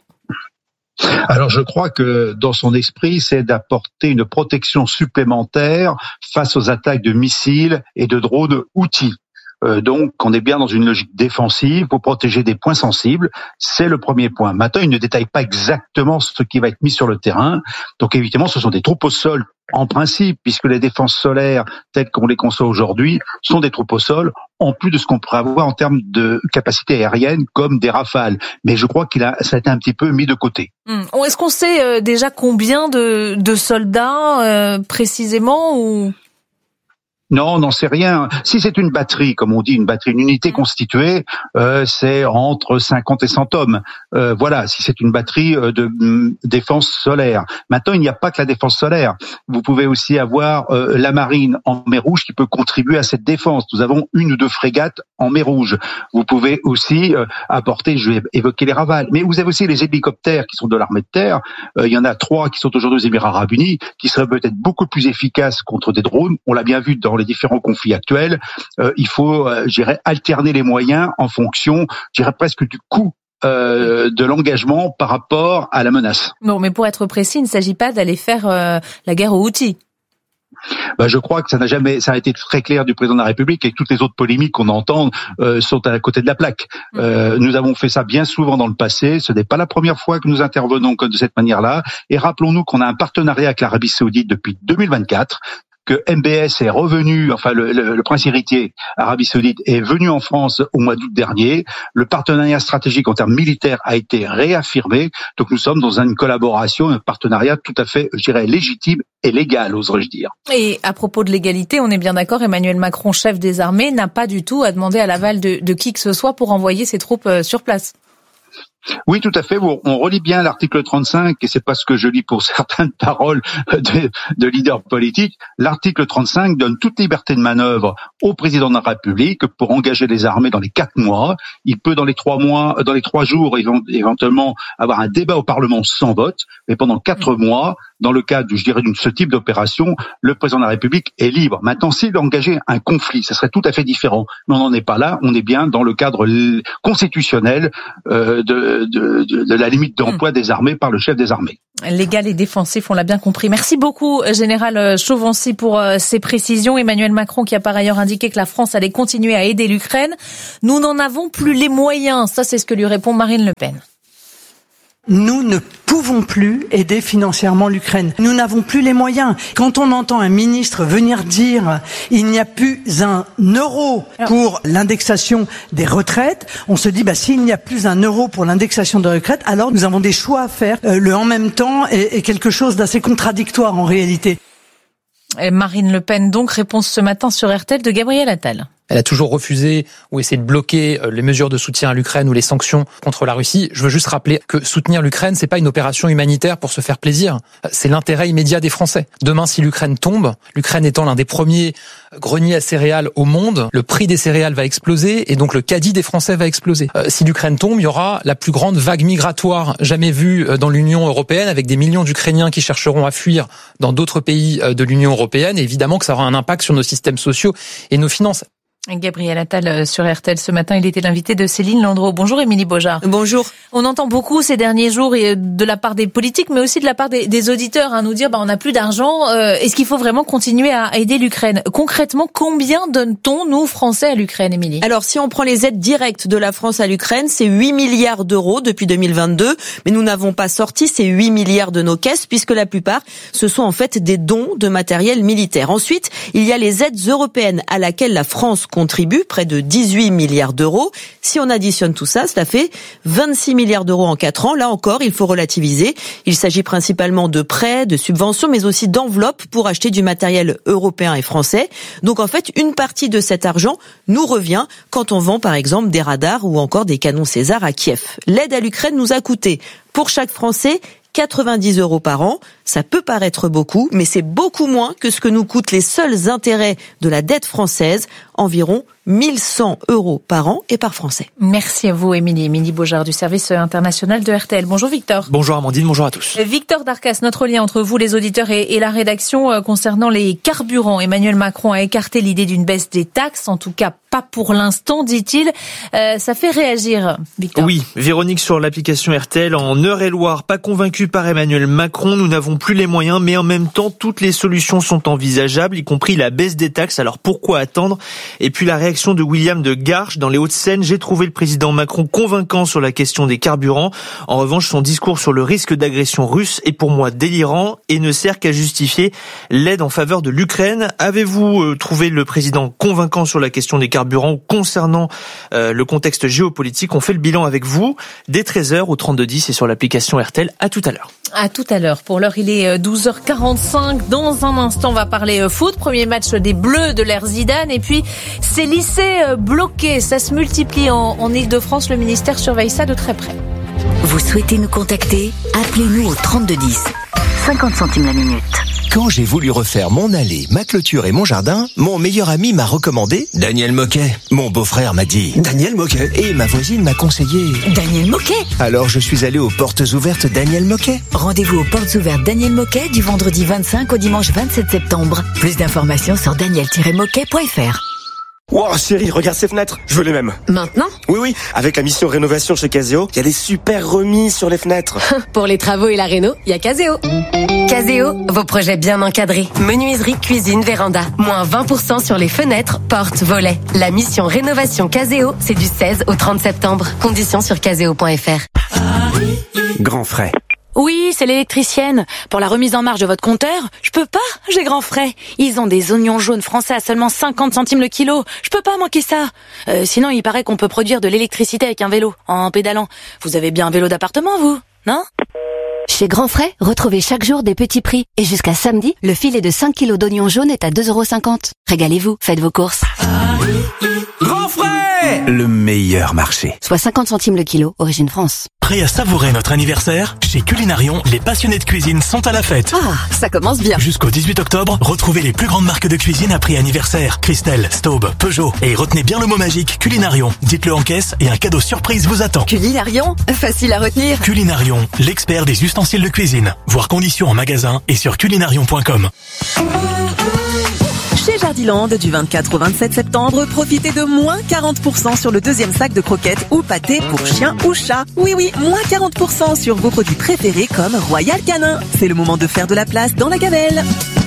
Alors je crois que dans son esprit, c'est d'apporter une protection supplémentaire face aux attaques de missiles et de drones outils. Donc, on est bien dans une logique défensive pour protéger des points sensibles. C'est le premier point. Maintenant, il ne détaille pas exactement ce qui va être mis sur le terrain. Donc, évidemment, ce sont des troupes au sol en principe, puisque les défenses solaires, telles qu'on les conçoit aujourd'hui, sont des troupes au sol, en plus de ce qu'on pourrait avoir en termes de capacité aérienne, comme des rafales. Mais je crois ça a été un petit peu mis de côté. Est-ce qu'on sait déjà combien de soldats précisément ou... Non, on n'en sait rien. Si c'est une batterie, comme on dit, une unité constituée, c'est entre 50 et 100 hommes. Voilà, si c'est une batterie de défense solaire. Maintenant, il n'y a pas que la défense solaire. Vous pouvez aussi avoir la marine en mer Rouge qui peut contribuer à cette défense. Nous avons 1 ou 2 frégates en mer Rouge. Vous pouvez aussi apporter, je vais évoquer les Rafales, mais vous avez aussi les hélicoptères qui sont de l'armée de terre. Il y en a 3 qui sont aujourd'hui aux Émirats Arabes Unis, qui seraient peut-être beaucoup plus efficaces contre des drones. On l'a bien vu dans les différents conflits actuels, il faut, alterner les moyens en fonction, presque du coût de l'engagement par rapport à la menace. Non, mais pour être précis, il ne s'agit pas d'aller faire la guerre aux outils. Je crois que ça a été très clair du président de la République et toutes les autres polémiques qu'on entend sont à côté de la plaque. Nous avons fait ça bien souvent dans le passé. Ce n'est pas la première fois que nous intervenons de cette manière-là. Et rappelons-nous qu'on a un partenariat avec l'Arabie Saoudite depuis 2024. Que MBS est revenu, le prince héritier Arabie Saoudite est venu en France au mois d'août dernier. Le partenariat stratégique en termes militaires a été réaffirmé. Donc nous sommes dans une collaboration, un partenariat tout à fait, légitime et légal, oserais-je dire. Et à propos de l'égalité, on est bien d'accord, Emmanuel Macron, chef des armées, n'a pas du tout à demander à l'aval de qui que ce soit pour envoyer ses troupes sur place. Oui, tout à fait. On relit bien l'article 35, et c'est pas ce que je lis pour certaines paroles de leaders politiques. L'article 35 donne toute liberté de manœuvre au président de la République pour engager les armées dans les 4 mois. Il peut dans les 3 jours éventuellement avoir un débat au Parlement sans vote, mais pendant 4 mois, dans le cadre, je dirais, de ce type d'opération, le président de la République est libre. Maintenant, s'il veut engager un conflit, ça serait tout à fait différent. Mais on n'en est pas là. On est bien dans le cadre constitutionnel de la limite d'emploi des armées par le chef des armées. Légal et défensif, on l'a bien compris. Merci beaucoup, Général Chauvency, pour ces précisions. Emmanuel Macron qui a par ailleurs indiqué que la France allait continuer à aider l'Ukraine. Nous n'en avons plus les moyens. Ça, c'est ce que lui répond Marine Le Pen. Nous ne pouvons plus aider financièrement l'Ukraine. Nous n'avons plus les moyens. Quand on entend un ministre venir dire il n'y a plus un euro pour l'indexation des retraites, on se dit s'il n'y a plus un euro pour l'indexation des retraites, alors nous avons des choix à faire. Le en même temps est quelque chose d'assez contradictoire en réalité. Et Marine Le Pen donc, réponse ce matin sur RTL de Gabriel Attal. Elle a toujours refusé ou essayé de bloquer les mesures de soutien à l'Ukraine ou les sanctions contre la Russie. Je veux juste rappeler que soutenir l'Ukraine, c'est pas une opération humanitaire pour se faire plaisir. C'est l'intérêt immédiat des Français. Demain, si l'Ukraine tombe, l'Ukraine étant l'un des premiers greniers à céréales au monde, le prix des céréales va exploser et donc le caddie des Français va exploser. Si l'Ukraine tombe, il y aura la plus grande vague migratoire jamais vue dans l'Union européenne, avec des millions d'Ukrainiens qui chercheront à fuir dans d'autres pays de l'Union européenne. Et évidemment que ça aura un impact sur nos systèmes sociaux et nos finances. Gabriel Attal sur RTL ce matin, il était l'invité de Céline Landreau. Bonjour Émilie Beaujard. Bonjour. On entend beaucoup ces derniers jours de la part des politiques, mais aussi de la part des auditeurs, nous dire on n'a plus d'argent. Est-ce qu'il faut vraiment continuer à aider l'Ukraine ? Concrètement, combien donne-t-on, nous, Français, à l'Ukraine, Émilie ? Alors, si on prend les aides directes de la France à l'Ukraine, c'est 8 milliards d'euros depuis 2022, mais nous n'avons pas sorti ces 8 milliards de nos caisses, puisque la plupart, ce sont en fait des dons de matériel militaire. Ensuite, il y a les aides européennes à laquelle la France contribue, près de 18 milliards d'euros. Si on additionne tout ça, cela fait 26 milliards d'euros en 4 ans. Là encore, il faut relativiser. Il s'agit principalement de prêts, de subventions, mais aussi d'enveloppes pour acheter du matériel européen et français. Donc en fait, une partie de cet argent nous revient quand on vend par exemple des radars ou encore des canons César à Kiev. L'aide à l'Ukraine nous a coûté, pour chaque Français, 90 € par an. Ça peut paraître beaucoup, mais c'est beaucoup moins que ce que nous coûtent les seuls intérêts de la dette française, environ 1100 € par an et par Français. Merci à vous, Émilie. Émilie Beaujard du service international de RTL. Bonjour Victor. Bonjour Amandine, bonjour à tous. Victor Darcas, notre lien entre vous, les auditeurs et la rédaction concernant les carburants. Emmanuel Macron a écarté l'idée d'une baisse des taxes, en tout cas pas pour l'instant, dit-il. Ça fait réagir, Victor. Oui, Véronique sur l'application RTL en Eure-et-Loire, pas convaincu par Emmanuel Macron. Nous n'avons plus les moyens, mais en même temps, toutes les solutions sont envisageables, y compris la baisse des taxes. Alors pourquoi attendre ? Et puis la réaction de William de Garches dans les Hauts-de-Seine. J'ai trouvé le président Macron convaincant sur la question des carburants. En revanche, son discours sur le risque d'agression russe est pour moi délirant et ne sert qu'à justifier l'aide en faveur de l'Ukraine. Avez-vous trouvé le président convaincant sur la question des carburants concernant le contexte géopolitique ? On fait le bilan avec vous dès 13h au 3210 et sur l'application RTL. À tout à l'heure. À tout à l'heure. Pour l'heure, il est 12h45. Dans un instant, on va parler foot. Premier match des Bleus de l'ère Zidane. Et puis, ces lycées bloqués, ça se multiplie en Ile-de-France. Le ministère surveille ça de très près. Vous souhaitez nous contacter ? Appelez-nous au 3210. 50 centimes la minute. Quand j'ai voulu refaire mon allée, ma clôture et mon jardin, mon meilleur ami m'a recommandé Daniel Moquet. Mon beau-frère m'a dit Daniel Moquet. Et ma voisine m'a conseillé Daniel Moquet. Alors je suis allé aux Portes Ouvertes Daniel Moquet. Rendez-vous aux Portes Ouvertes Daniel Moquet du vendredi 25 au dimanche 27 septembre. Plus d'informations sur daniel-moquet.fr. Wow chérie, regarde ces fenêtres, je veux les mêmes. Maintenant ? Oui, avec la mission rénovation chez Caseo, il y a des super remises sur les fenêtres. Pour les travaux et la réno, il y a Caseo. Caseo, vos projets bien encadrés. Menuiserie, cuisine, véranda. Moins 20% sur les fenêtres, portes, volets. La mission rénovation Caseo, c'est du 16 au 30 septembre. Conditions sur caseo.fr. Grand frais. Oui, c'est l'électricienne. Pour la remise en marche de votre compteur, je peux pas, j'ai grand frais. Ils ont des oignons jaunes français à seulement 50 centimes le kilo. Je peux pas manquer ça. Sinon, il paraît qu'on peut produire de l'électricité avec un vélo, en pédalant. Vous avez bien un vélo d'appartement, vous, non ? Chez Grand Frais, retrouvez chaque jour des petits prix. Et jusqu'à samedi, le filet de 5 kilos d'oignons jaunes est à 2,50 €. Régalez-vous, faites vos courses. Grand Frais, le meilleur marché. Soit 50 centimes le kilo, origine France. Prêt à savourer notre anniversaire? Chez Culinarion, les passionnés de cuisine sont à la fête. Ah, ça commence bien. Jusqu'au 18 octobre, retrouvez les plus grandes marques de cuisine à prix anniversaire. Christelle, Staub, Peugeot. Et retenez bien le mot magique Culinarion. Dites-le en caisse et un cadeau surprise vous attend. Culinarion, facile à retenir. Culinarion, l'expert des ustensiles de cuisine. Voir conditions en magasin et sur culinarion.com. Chez Jardiland, du 24 au 27 septembre, profitez de moins 40% sur le deuxième sac de croquettes ou pâtés pour chien ou chat. Oui, moins 40% sur vos produits préférés comme Royal Canin. C'est le moment de faire de la place dans la gamelle.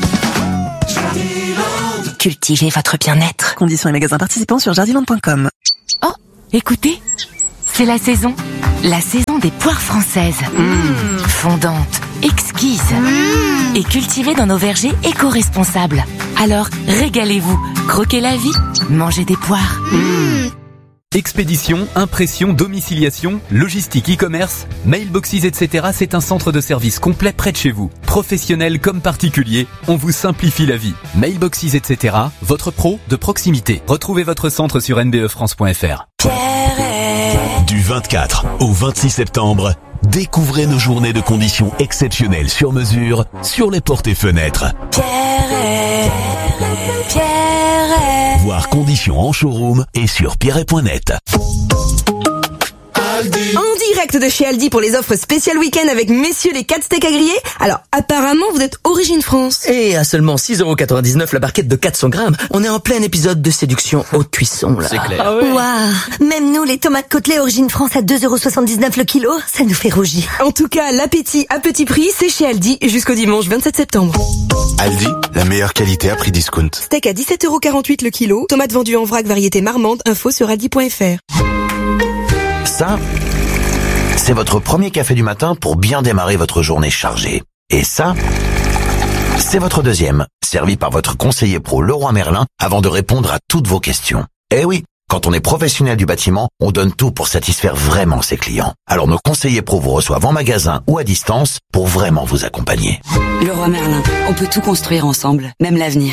Cultivez votre bien-être. Conditions et magasins participants sur jardiland.com. Oh, écoutez, c'est la saison. La saison des poires françaises. Fondantes, exquises. Et cultivées dans nos vergers éco-responsables. Alors, régalez-vous. Croquez la vie. Mangez des poires. Expédition, impression, domiciliation, logistique, e-commerce, mailboxes, etc. C'est un centre de service complet près de chez vous. Professionnels comme particuliers, on vous simplifie la vie. Mailboxes, etc. Votre pro de proximité. Retrouvez votre centre sur nbefrance.fr. Du 24 au 26 septembre, découvrez nos journées de conditions exceptionnelles sur mesure sur les portes et fenêtres. Voir conditions en showroom et sur pierret.net. En direct de chez Aldi pour les offres spéciales week-end avec messieurs les 4 steaks à griller. Alors apparemment vous êtes origine France. Et à seulement 6,99€ la barquette de 400 grammes. On est en plein épisode de séduction haute cuisson là. C'est clair. Ah ouais. Waouh. Même nous les tomates côtelées origine France à 2,79€ le kilo, ça nous fait rougir. En tout cas l'appétit à petit prix c'est chez Aldi jusqu'au dimanche 27 septembre. Aldi, la meilleure qualité à prix discount. Steak à 17,48€ le kilo, tomates vendues en vrac variété marmande, info sur aldi.fr. Ça, c'est votre premier café du matin pour bien démarrer votre journée chargée. Et ça, c'est votre deuxième, servi par votre conseiller pro Leroy Merlin avant de répondre à toutes vos questions. Eh oui, quand on est professionnel du bâtiment, on donne tout pour satisfaire vraiment ses clients. Alors nos conseillers pro vous reçoivent en magasin ou à distance pour vraiment vous accompagner. Leroy Merlin, on peut tout construire ensemble, même l'avenir.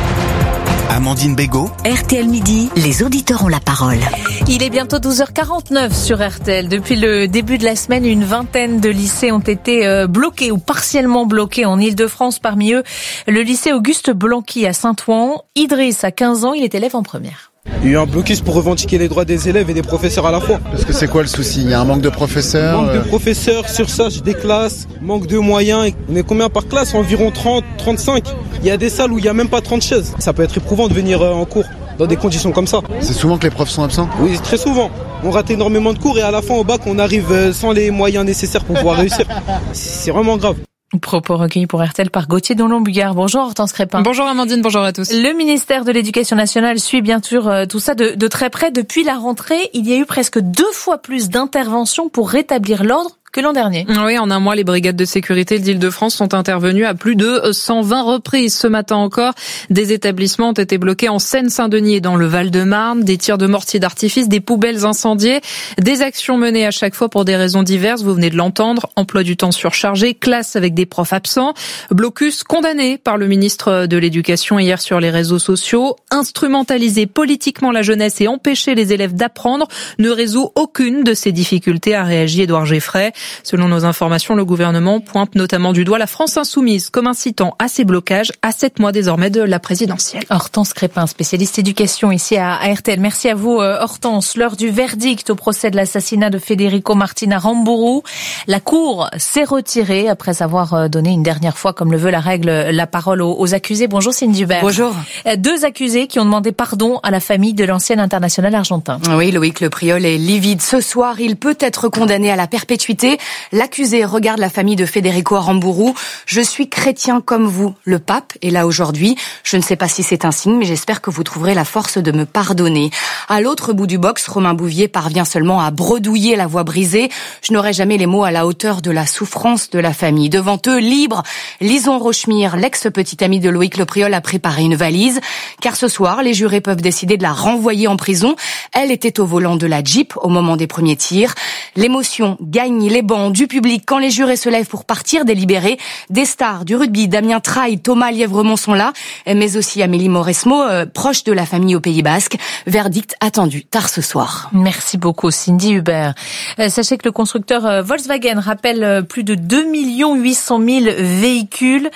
Amandine Bégaud. RTL Midi, les auditeurs ont la parole. Il est bientôt 12h49 sur RTL. Depuis le début de la semaine, une vingtaine de lycées ont été bloqués ou partiellement bloqués en Ile-de-France. Parmi eux, le lycée Auguste Blanqui à Saint-Ouen. Idriss a 15 ans, il est élève en première. Il y a eu un blocus pour revendiquer les droits des élèves et des professeurs à la fois. Parce que c'est quoi le souci? Il y a un manque de professeurs? Manque de professeurs, surcharge des classes, manque de moyens. On est combien par classe? Environ 30, 35. Il y a des salles où il n'y a même pas 30 chaises. Ça peut être éprouvant de venir en cours dans des conditions comme ça. C'est souvent que les profs sont absents? Oui, très souvent. On rate énormément de cours et à la fin au bac on arrive sans les moyens nécessaires pour pouvoir réussir. C'est vraiment grave. Propos recueillis pour RTL par Gauthier Donlon-Bugard. Bonjour Hortense Crépin. Bonjour Amandine, bonjour à tous. Le ministère de l'Éducation nationale suit bien sûr tout ça de très près. Depuis la rentrée, il y a eu presque 2 fois plus d'interventions pour rétablir l'ordre que l'an dernier. Oui, en un mois, les brigades de sécurité d'Île-de-France sont intervenues à plus de 120 reprises. Ce matin encore, des établissements ont été bloqués en Seine-Saint-Denis et dans le Val-de-Marne. Des tirs de mortier d'artifice, des poubelles incendiées, des actions menées à chaque fois pour des raisons diverses. Vous venez de l'entendre, emploi du temps surchargé, classe avec des profs absents. Blocus condamné par le ministre de l'Éducation hier sur les réseaux sociaux. Instrumentaliser politiquement la jeunesse et empêcher les élèves d'apprendre ne résout aucune de ces difficultés, a réagi Édouard Geffray. Selon nos informations, le gouvernement pointe notamment du doigt la France insoumise comme incitant à ces blocages à 7 mois désormais de la présidentielle. Hortense Crépin, spécialiste éducation ici à RTL. Merci à vous Hortense. L'heure du verdict au procès de l'assassinat de Federico Martin à Rambourou. La Cour s'est retirée après avoir donné une dernière fois, comme le veut la règle, la parole aux accusés. Bonjour Cindy Hubert. Bonjour. 2 accusés qui ont demandé pardon à la famille de l'ancien international argentin. Oui, Loïc Le Priol est livide. Ce soir, il peut être condamné à la perpétuité. L'accusé regarde la famille de Federico Aramburu. Je suis chrétien comme vous. Le pape est là aujourd'hui. Je ne sais pas si c'est un signe, mais j'espère que vous trouverez la force de me pardonner. À l'autre bout du box, Romain Bouvier parvient seulement à bredouiller la voix brisée. Je n'aurai jamais les mots à la hauteur de la souffrance de la famille. Devant eux, libre, Lison Rochemire, l'ex-petite amie de Loïc Le Priol, a préparé une valise. Car ce soir, les jurés peuvent décider de la renvoyer en prison. Elle était au volant de la Jeep au moment des premiers tirs. L'émotion gagne les des bancs, du public, quand les jurés se lèvent pour partir délibérer. Des stars du rugby, Damien Traille, Thomas Lièvremont sont là, mais aussi Amélie Mauresmo, proche de la famille au Pays Basque. Verdict attendu tard ce soir. Merci beaucoup Cindy Hubert. Sachez que le constructeur Volkswagen rappelle plus de 2 800 000 véhicules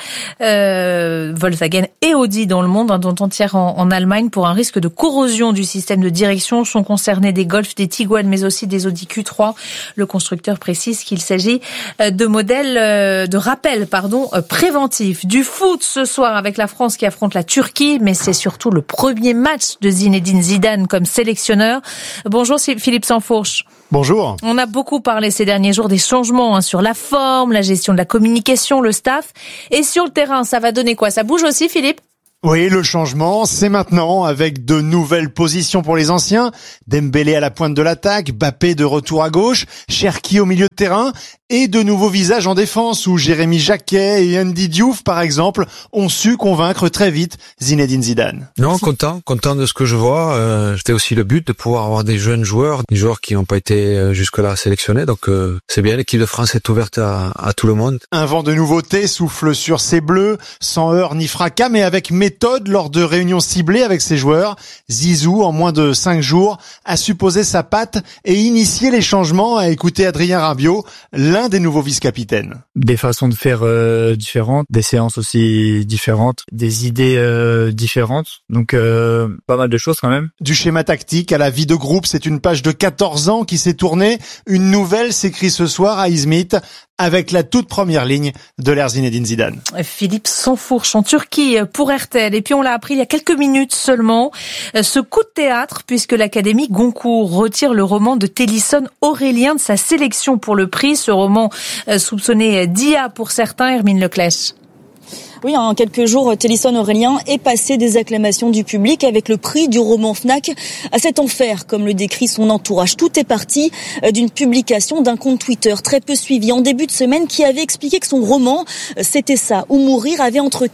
Volkswagen et Audi dans le monde, dont un tiers en Allemagne, pour un risque de corrosion du système de direction. Sont concernés des Golf, des Tiguan, mais aussi des Audi Q3. Le constructeur précise qu'il s'agit de modèles de rappel préventif. Du foot ce soir avec la France qui affronte la Turquie, mais c'est surtout le premier match de Zinedine Zidane comme sélectionneur. Bonjour Philippe Sansfourche. Bonjour. On a beaucoup parlé ces derniers jours des changements sur la forme, la gestion de la communication, le staff. Et sur le terrain, ça va donner quoi? Ça bouge aussi, Philippe? Oui, le changement, c'est maintenant, avec de nouvelles positions pour les anciens. Dembélé à la pointe de l'attaque, Mbappé de retour à gauche, Cherki au milieu de terrain, et de nouveaux visages en défense, où Jérémy Jacquet et Andy Diouf, par exemple, ont su convaincre très vite Zinedine Zidane. Non, content de ce que je vois. C'était aussi le but de pouvoir avoir des jeunes joueurs, des joueurs qui n'ont pas été jusque-là sélectionnés. Donc c'est bien, l'équipe de France est ouverte à tout le monde. Un vent de nouveauté souffle sur ces Bleus, sans heurts ni fracas, mais avec méthode lors de réunions ciblées avec ses joueurs. Zizou, en moins de 5 jours, a su poser sa patte et initier les changements, à écouter Adrien Rabiot, l'un des nouveaux vice-capitaines. Des façons de faire différentes, des séances aussi différentes, des idées différentes, donc pas mal de choses quand même. Du schéma tactique à la vie de groupe, c'est une page de 14 ans qui s'est tournée. Une nouvelle s'écrit ce soir à Izmit, avec la toute première ligne de l'ère Zinedine Zidane. Philippe Sansfourche en Turquie pour RTL. Et puis on l'a appris il y a quelques minutes seulement, ce coup de théâtre, puisque l'Académie Goncourt retire le roman de Télisson Aurélien de sa sélection pour le prix. Ce roman soupçonné d'IA pour certains, Hermine Leclèche. Oui, en quelques jours, Télisson Aurélien est passé des acclamations du public avec le prix du roman Fnac à cet enfer, comme le décrit son entourage. Tout est parti d'une publication d'un compte Twitter très peu suivi en début de semaine qui avait expliqué que son roman, C'était ça ou mourir, avait entre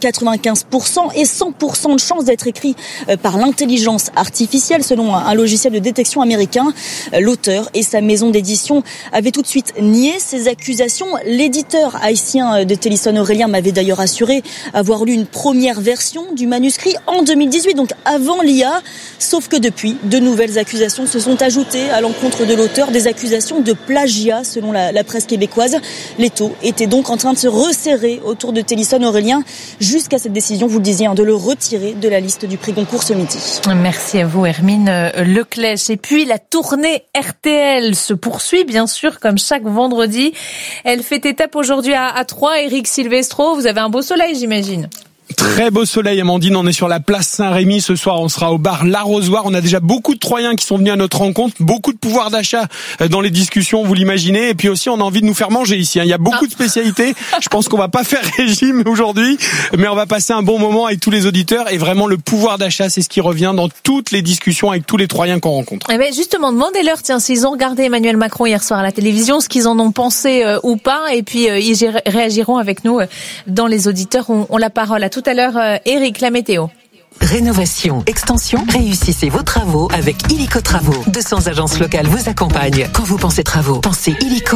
95% et 100% de chances d'être écrit par l'intelligence artificielle, selon un logiciel de détection américain. L'auteur et sa maison d'édition avaient tout de suite nié ces accusations. L'éditeur haïtien de Télisson Aurélien m'avait d'ailleurs assuré avoir lu une première version du manuscrit en 2018, donc avant l'IA, sauf que depuis, de nouvelles accusations se sont ajoutées à l'encontre de l'auteur, des accusations de plagiat selon la presse québécoise. L'étau était donc en train de se resserrer autour de Télisson Aurélien jusqu'à cette décision, vous le disiez, de le retirer de la liste du prix Goncourt ce midi. Merci à vous Hermine Leclèche. Et puis la tournée RTL se poursuit bien sûr comme chaque vendredi. Elle fait étape aujourd'hui à Troyes. Éric Silvestro, vous avez un beau soleil, j'imagine. Très beau soleil, Amandine. On est sur la place Saint-Rémy. Ce soir, on sera au bar L'Arrosoir. On a déjà beaucoup de Troyens qui sont venus à notre rencontre. Beaucoup de pouvoir d'achat dans les discussions, vous l'imaginez. Et puis aussi, on a envie de nous faire manger ici. Il y a beaucoup de spécialités. Je pense qu'on va pas faire régime aujourd'hui, mais on va passer un bon moment avec tous les auditeurs. Et vraiment, le pouvoir d'achat, c'est ce qui revient dans toutes les discussions avec tous les Troyens qu'on rencontre. Eh ben justement, demandez-leur, s'ils ont regardé Emmanuel Macron hier soir à la télévision, ce qu'ils en ont pensé ou pas. Et puis, ils réagiront avec nous dans les auditeurs. On la parole. À tout à l'heure, Eric, la météo. Rénovation, extension, réussissez vos travaux avec Illico Travaux. 200 agences locales vous accompagnent. Quand vous pensez travaux, pensez Illico.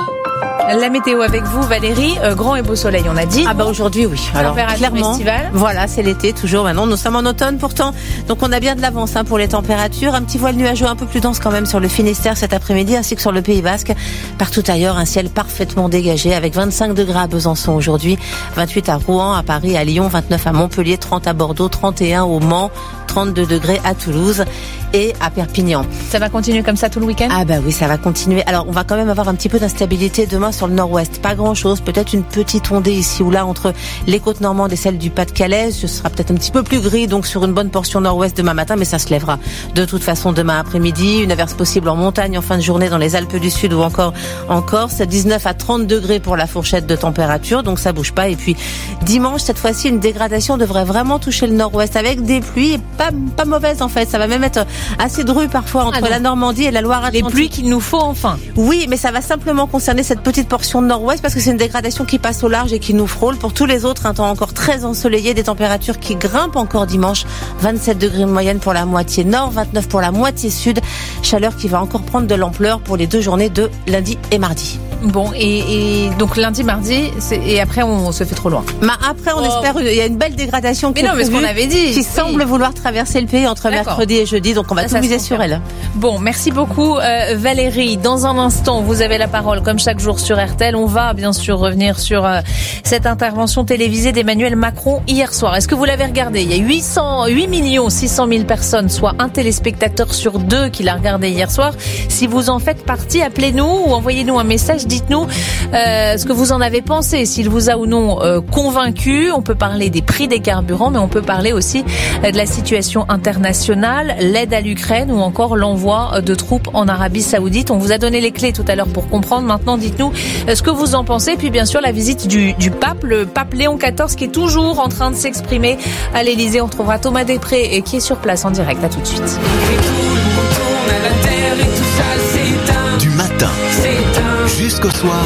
La météo avec vous, Valérie. Grand et beau soleil, on a dit. Ah bah aujourd'hui, oui. Alors clairement, estival. Voilà, c'est l'été toujours. Maintenant, nous sommes en automne pourtant, donc on a bien de l'avance pour les températures. Un petit voile nuageux un peu plus dense quand même sur le Finistère cet après-midi, ainsi que sur le Pays Basque. Partout ailleurs, un ciel parfaitement dégagé avec 25 degrés à Besançon aujourd'hui, 28 à Rouen, à Paris, à Lyon, 29 à Montpellier, 30 à Bordeaux, 31 au Mans, 32 degrés à Toulouse et à Perpignan. Ça va continuer comme ça tout le week-end ? Ah bah oui, ça va continuer. Alors on va quand même avoir un petit peu d'instabilité demain sur le nord-ouest. Pas grand-chose, peut-être une petite ondée ici ou là entre les côtes normandes et celles du Pas-de-Calais. Ce sera peut-être un petit peu plus gris donc sur une bonne portion nord-ouest demain matin, mais ça se lèvera de toute façon demain après-midi. Une averse possible en montagne en fin de journée dans les Alpes du Sud ou encore en Corse. 19 à 30 degrés pour la fourchette de température, donc ça bouge pas. Et puis dimanche, cette fois-ci, une dégradation devrait vraiment toucher le nord-ouest avec des pluies et pas mauvaises en fait. Ça va même être assez dru parfois entre la Normandie et la Loire-Atlantique. Les pluies qu'il nous faut enfin. Oui, mais ça va simplement concerner cette petite portions de nord-ouest parce que c'est une dégradation qui passe au large et qui nous frôle. Pour tous les autres, un temps encore très ensoleillé, des températures qui grimpent encore dimanche. 27 degrés de moyenne pour la moitié nord, 29 pour la moitié sud. Chaleur qui va encore prendre de l'ampleur pour les 2 journées de lundi et mardi. Bon, et donc lundi, mardi, et après on se fait trop loin. Après on espère, il y a une belle dégradation qui mais ce qu'on avait dit, qui semble vouloir traverser le pays entre mercredi et jeudi, donc on va tout miser sur elle. Bon, merci beaucoup Valérie. Dans un instant, vous avez la parole comme chaque jour sur RTL. On va bien sûr revenir sur cette intervention télévisée d'Emmanuel Macron hier soir. Est-ce que vous l'avez regardé? Il y a 8 600 000 personnes, soit un téléspectateur sur 2 qui l'a regardé hier soir. Si vous en faites partie, appelez-nous ou envoyez-nous un message. Dites-nous ce que vous en avez pensé, s'il vous a ou non convaincu. On peut parler des prix des carburants, mais on peut parler aussi de la situation internationale, l'aide à l'Ukraine ou encore l'envoi de troupes en Arabie Saoudite. On vous a donné les clés tout à l'heure pour comprendre. Maintenant, dites-nous ce que vous en pensez. Puis bien sûr, la visite du pape, le pape Léon XIV qui est toujours en train de s'exprimer à l'Elysée. On retrouvera Thomas Després qui est sur place en direct. À tout de suite. Du matin jusqu'au soir,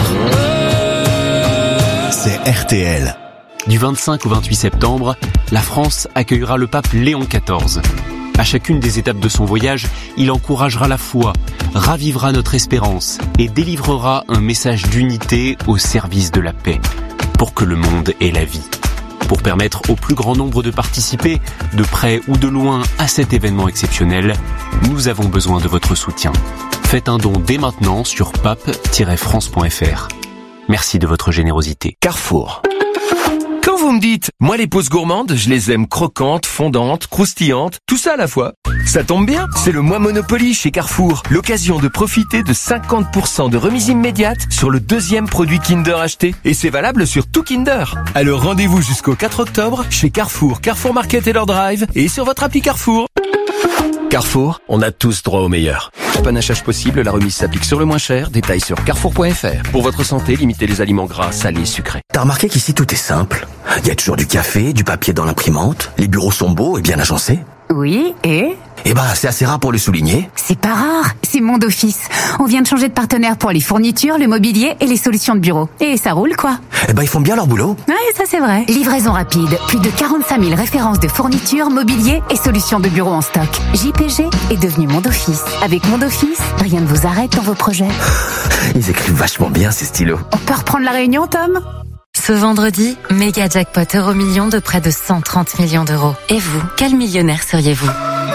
c'est RTL. Du 25 au 28 septembre, la France accueillera le pape Léon XIV. À chacune des étapes de son voyage, il encouragera la foi, ravivera notre espérance et délivrera un message d'unité au service de la paix, pour que le monde ait la vie. Pour permettre au plus grand nombre de participer, de près ou de loin, à cet événement exceptionnel, nous avons besoin de votre soutien. Faites un don dès maintenant sur pape-france.fr. Merci de votre générosité. Carrefour. Quand vous me dites, moi les pauses gourmandes, je les aime croquantes, fondantes, croustillantes, tout ça à la fois. Ça tombe bien, c'est le mois Monopoly chez Carrefour. L'occasion de profiter de 50% de remise immédiate sur le 2e produit Kinder acheté. Et c'est valable sur tout Kinder. Alors rendez-vous jusqu'au 4 octobre chez Carrefour, Carrefour Market et leur drive et sur votre appli Carrefour. Carrefour, on a tous droit au meilleur. Panachage possible, la remise s'applique sur le moins cher. Détails sur carrefour.fr. Pour votre santé, limitez les aliments gras, salés, sucrés. T'as remarqué qu'ici tout est simple? Il y a toujours du café, du papier dans l'imprimante, les bureaux sont beaux et bien agencés. Oui, et Eh ben, c'est assez rare pour le souligner. c'est pas rare, c'est Monde Office. On vient de changer de partenaire pour les fournitures, le mobilier et les solutions de bureau. Et ça roule, quoi. Eh ben, ils font bien leur boulot. Ouais, ça c'est vrai. Livraison rapide, plus de 45 000 références de fournitures, mobilier et solutions de bureau en stock. JPG est devenu Monde Office. Avec Monde Office, rien ne vous arrête dans vos projets. Ils écrivent vachement bien, ces stylos. On peut reprendre la réunion, Tom? Ce vendredi, méga jackpot Euromillions de près de 130 millions d'euros. Et vous, quel millionnaire seriez-vous?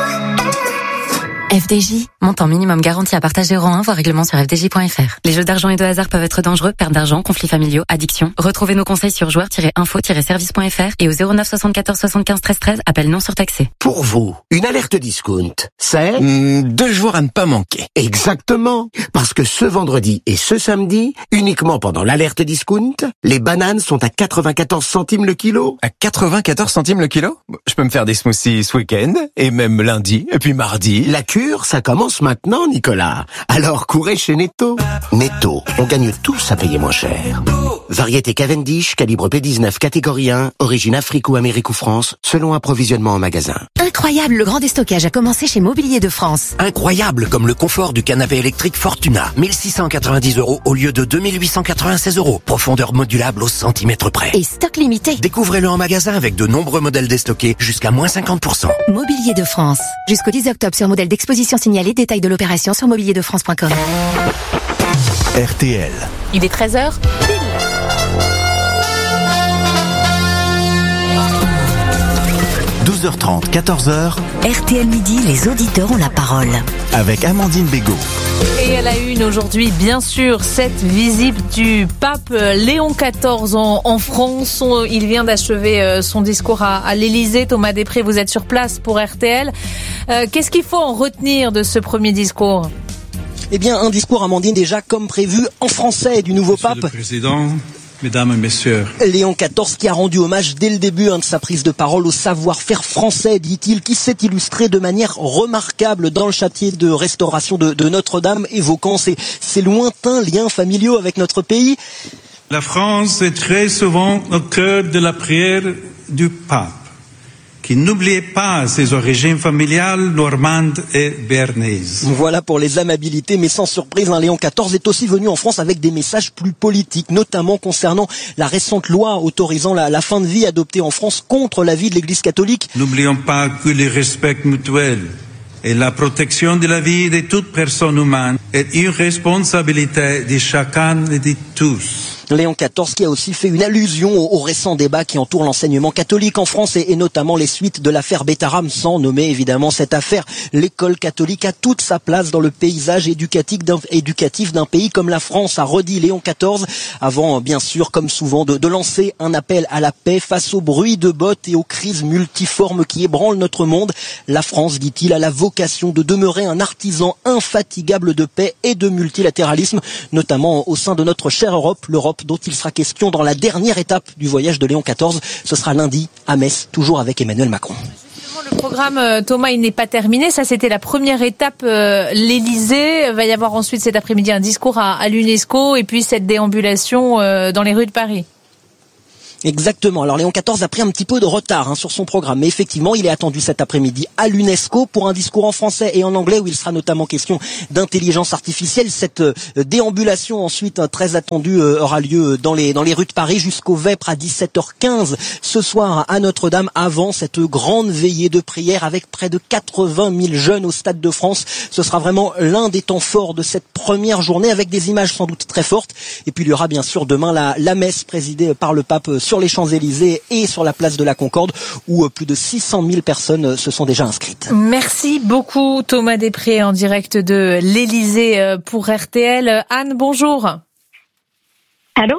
FDJ, montant minimum garanti à partager euro 1, voire règlement sur fdj.fr. Les jeux d'argent et de hasard peuvent être dangereux, perte d'argent, conflits familiaux, addiction. Retrouvez nos conseils sur joueurs-info-service.fr et au 09 74 75 13 13, appel non surtaxé. Pour vous, une alerte discount, c'est 2 jours à ne pas manquer. Exactement, parce que ce vendredi et ce samedi, uniquement pendant l'alerte discount, les bananes sont à 94 centimes le kilo. À 94 centimes le kilo? Je peux me faire des smoothies ce week-end, et même lundi, et puis mardi. La cure, ça commence maintenant, Nicolas. Alors courez chez Netto. Netto, on gagne tous à payer moins cher. Variété Cavendish, calibre P19, catégorie 1, origine Afrique ou Amérique ou France, selon approvisionnement en magasin. Incroyable, le grand déstockage a commencé chez Mobilier de France. Incroyable, comme le confort du canapé électrique Fortuna. 1690 € au lieu de 2896 €. Profondeur modulable au centimètre près. Et stock limité. Découvrez-le en magasin avec de nombreux modèles déstockés jusqu'à moins 50%. Mobilier de France. Jusqu'au 10 octobre sur modèle d'exposition signalée, détail de l'opération sur mobilierdefrance.com. RTL. Il est 13h. 12h30, 14h. RTL Midi, les auditeurs ont la parole. Avec Amandine Bégaud. Et à la une aujourd'hui, bien sûr, cette visite du pape Léon XIV en France. Il vient d'achever son discours à l'Elysée. Thomas Després, vous êtes sur place pour RTL. Qu'est-ce qu'il faut en retenir de ce premier discours ? Eh bien, un discours, Amandine, déjà comme prévu en français du nouveau pape. Monsieur le Président, Mesdames et Messieurs. Léon XIV qui a rendu hommage dès le début de sa prise de parole au savoir-faire français, dit-il, qui s'est illustré de manière remarquable dans le chantier de restauration de Notre-Dame, évoquant ses lointains liens familiaux avec notre pays. La France est très souvent au cœur de la prière du pape, qui n'oubliait pas ses origines familiales normandes et béarnaises. Voilà pour les amabilités, mais sans surprise, Léon XIV est aussi venu en France avec des messages plus politiques, notamment concernant la récente loi autorisant la fin de vie adoptée en France contre l'avis de l'Église catholique. N'oublions pas que le respect mutuel et la protection de la vie de toute personne humaine est une responsabilité de chacun et de tous. Léon XIV qui a aussi fait une allusion aux récents débats qui entourent l'enseignement catholique en France et notamment les suites de l'affaire Bétaram, sans nommer évidemment cette affaire. L'école catholique a toute sa place dans le paysage éducatif d'un pays comme la France, a redit Léon XIV, avant bien sûr, comme souvent, de lancer un appel à la paix face au bruit de bottes et aux crises multiformes qui ébranlent notre monde. La France, dit-il, a la vocation de demeurer un artisan infatigable de paix et de multilatéralisme, notamment au sein de notre chère Europe, l'Europe dont il sera question dans la dernière étape du voyage de Léon XIV. Ce sera lundi à Metz, toujours avec Emmanuel Macron. Justement, le programme, Thomas, il n'est pas terminé. Ça, c'était la première étape, l'Élysée. Il va y avoir ensuite cet après-midi un discours à l'UNESCO et puis cette déambulation dans les rues de Paris. Exactement. Alors Léon XIV a pris un petit peu de retard sur son programme, mais effectivement, il est attendu cet après-midi à l'UNESCO pour un discours en français et en anglais où il sera notamment question d'intelligence artificielle. Cette déambulation ensuite très attendue aura lieu dans les rues de Paris jusqu'au Vêpres à 17h15 ce soir à Notre-Dame avant cette grande veillée de prière avec près de 80 000 jeunes au Stade de France. Ce sera vraiment l'un des temps forts de cette première journée avec des images sans doute très fortes. Et puis il y aura bien sûr demain la messe présidée par le pape sur les Champs-Élysées et sur la place de la Concorde où plus de 600 000 personnes se sont déjà inscrites. Merci beaucoup Thomas Després en direct de l'Élysée pour RTL. Anne, bonjour. Allô ?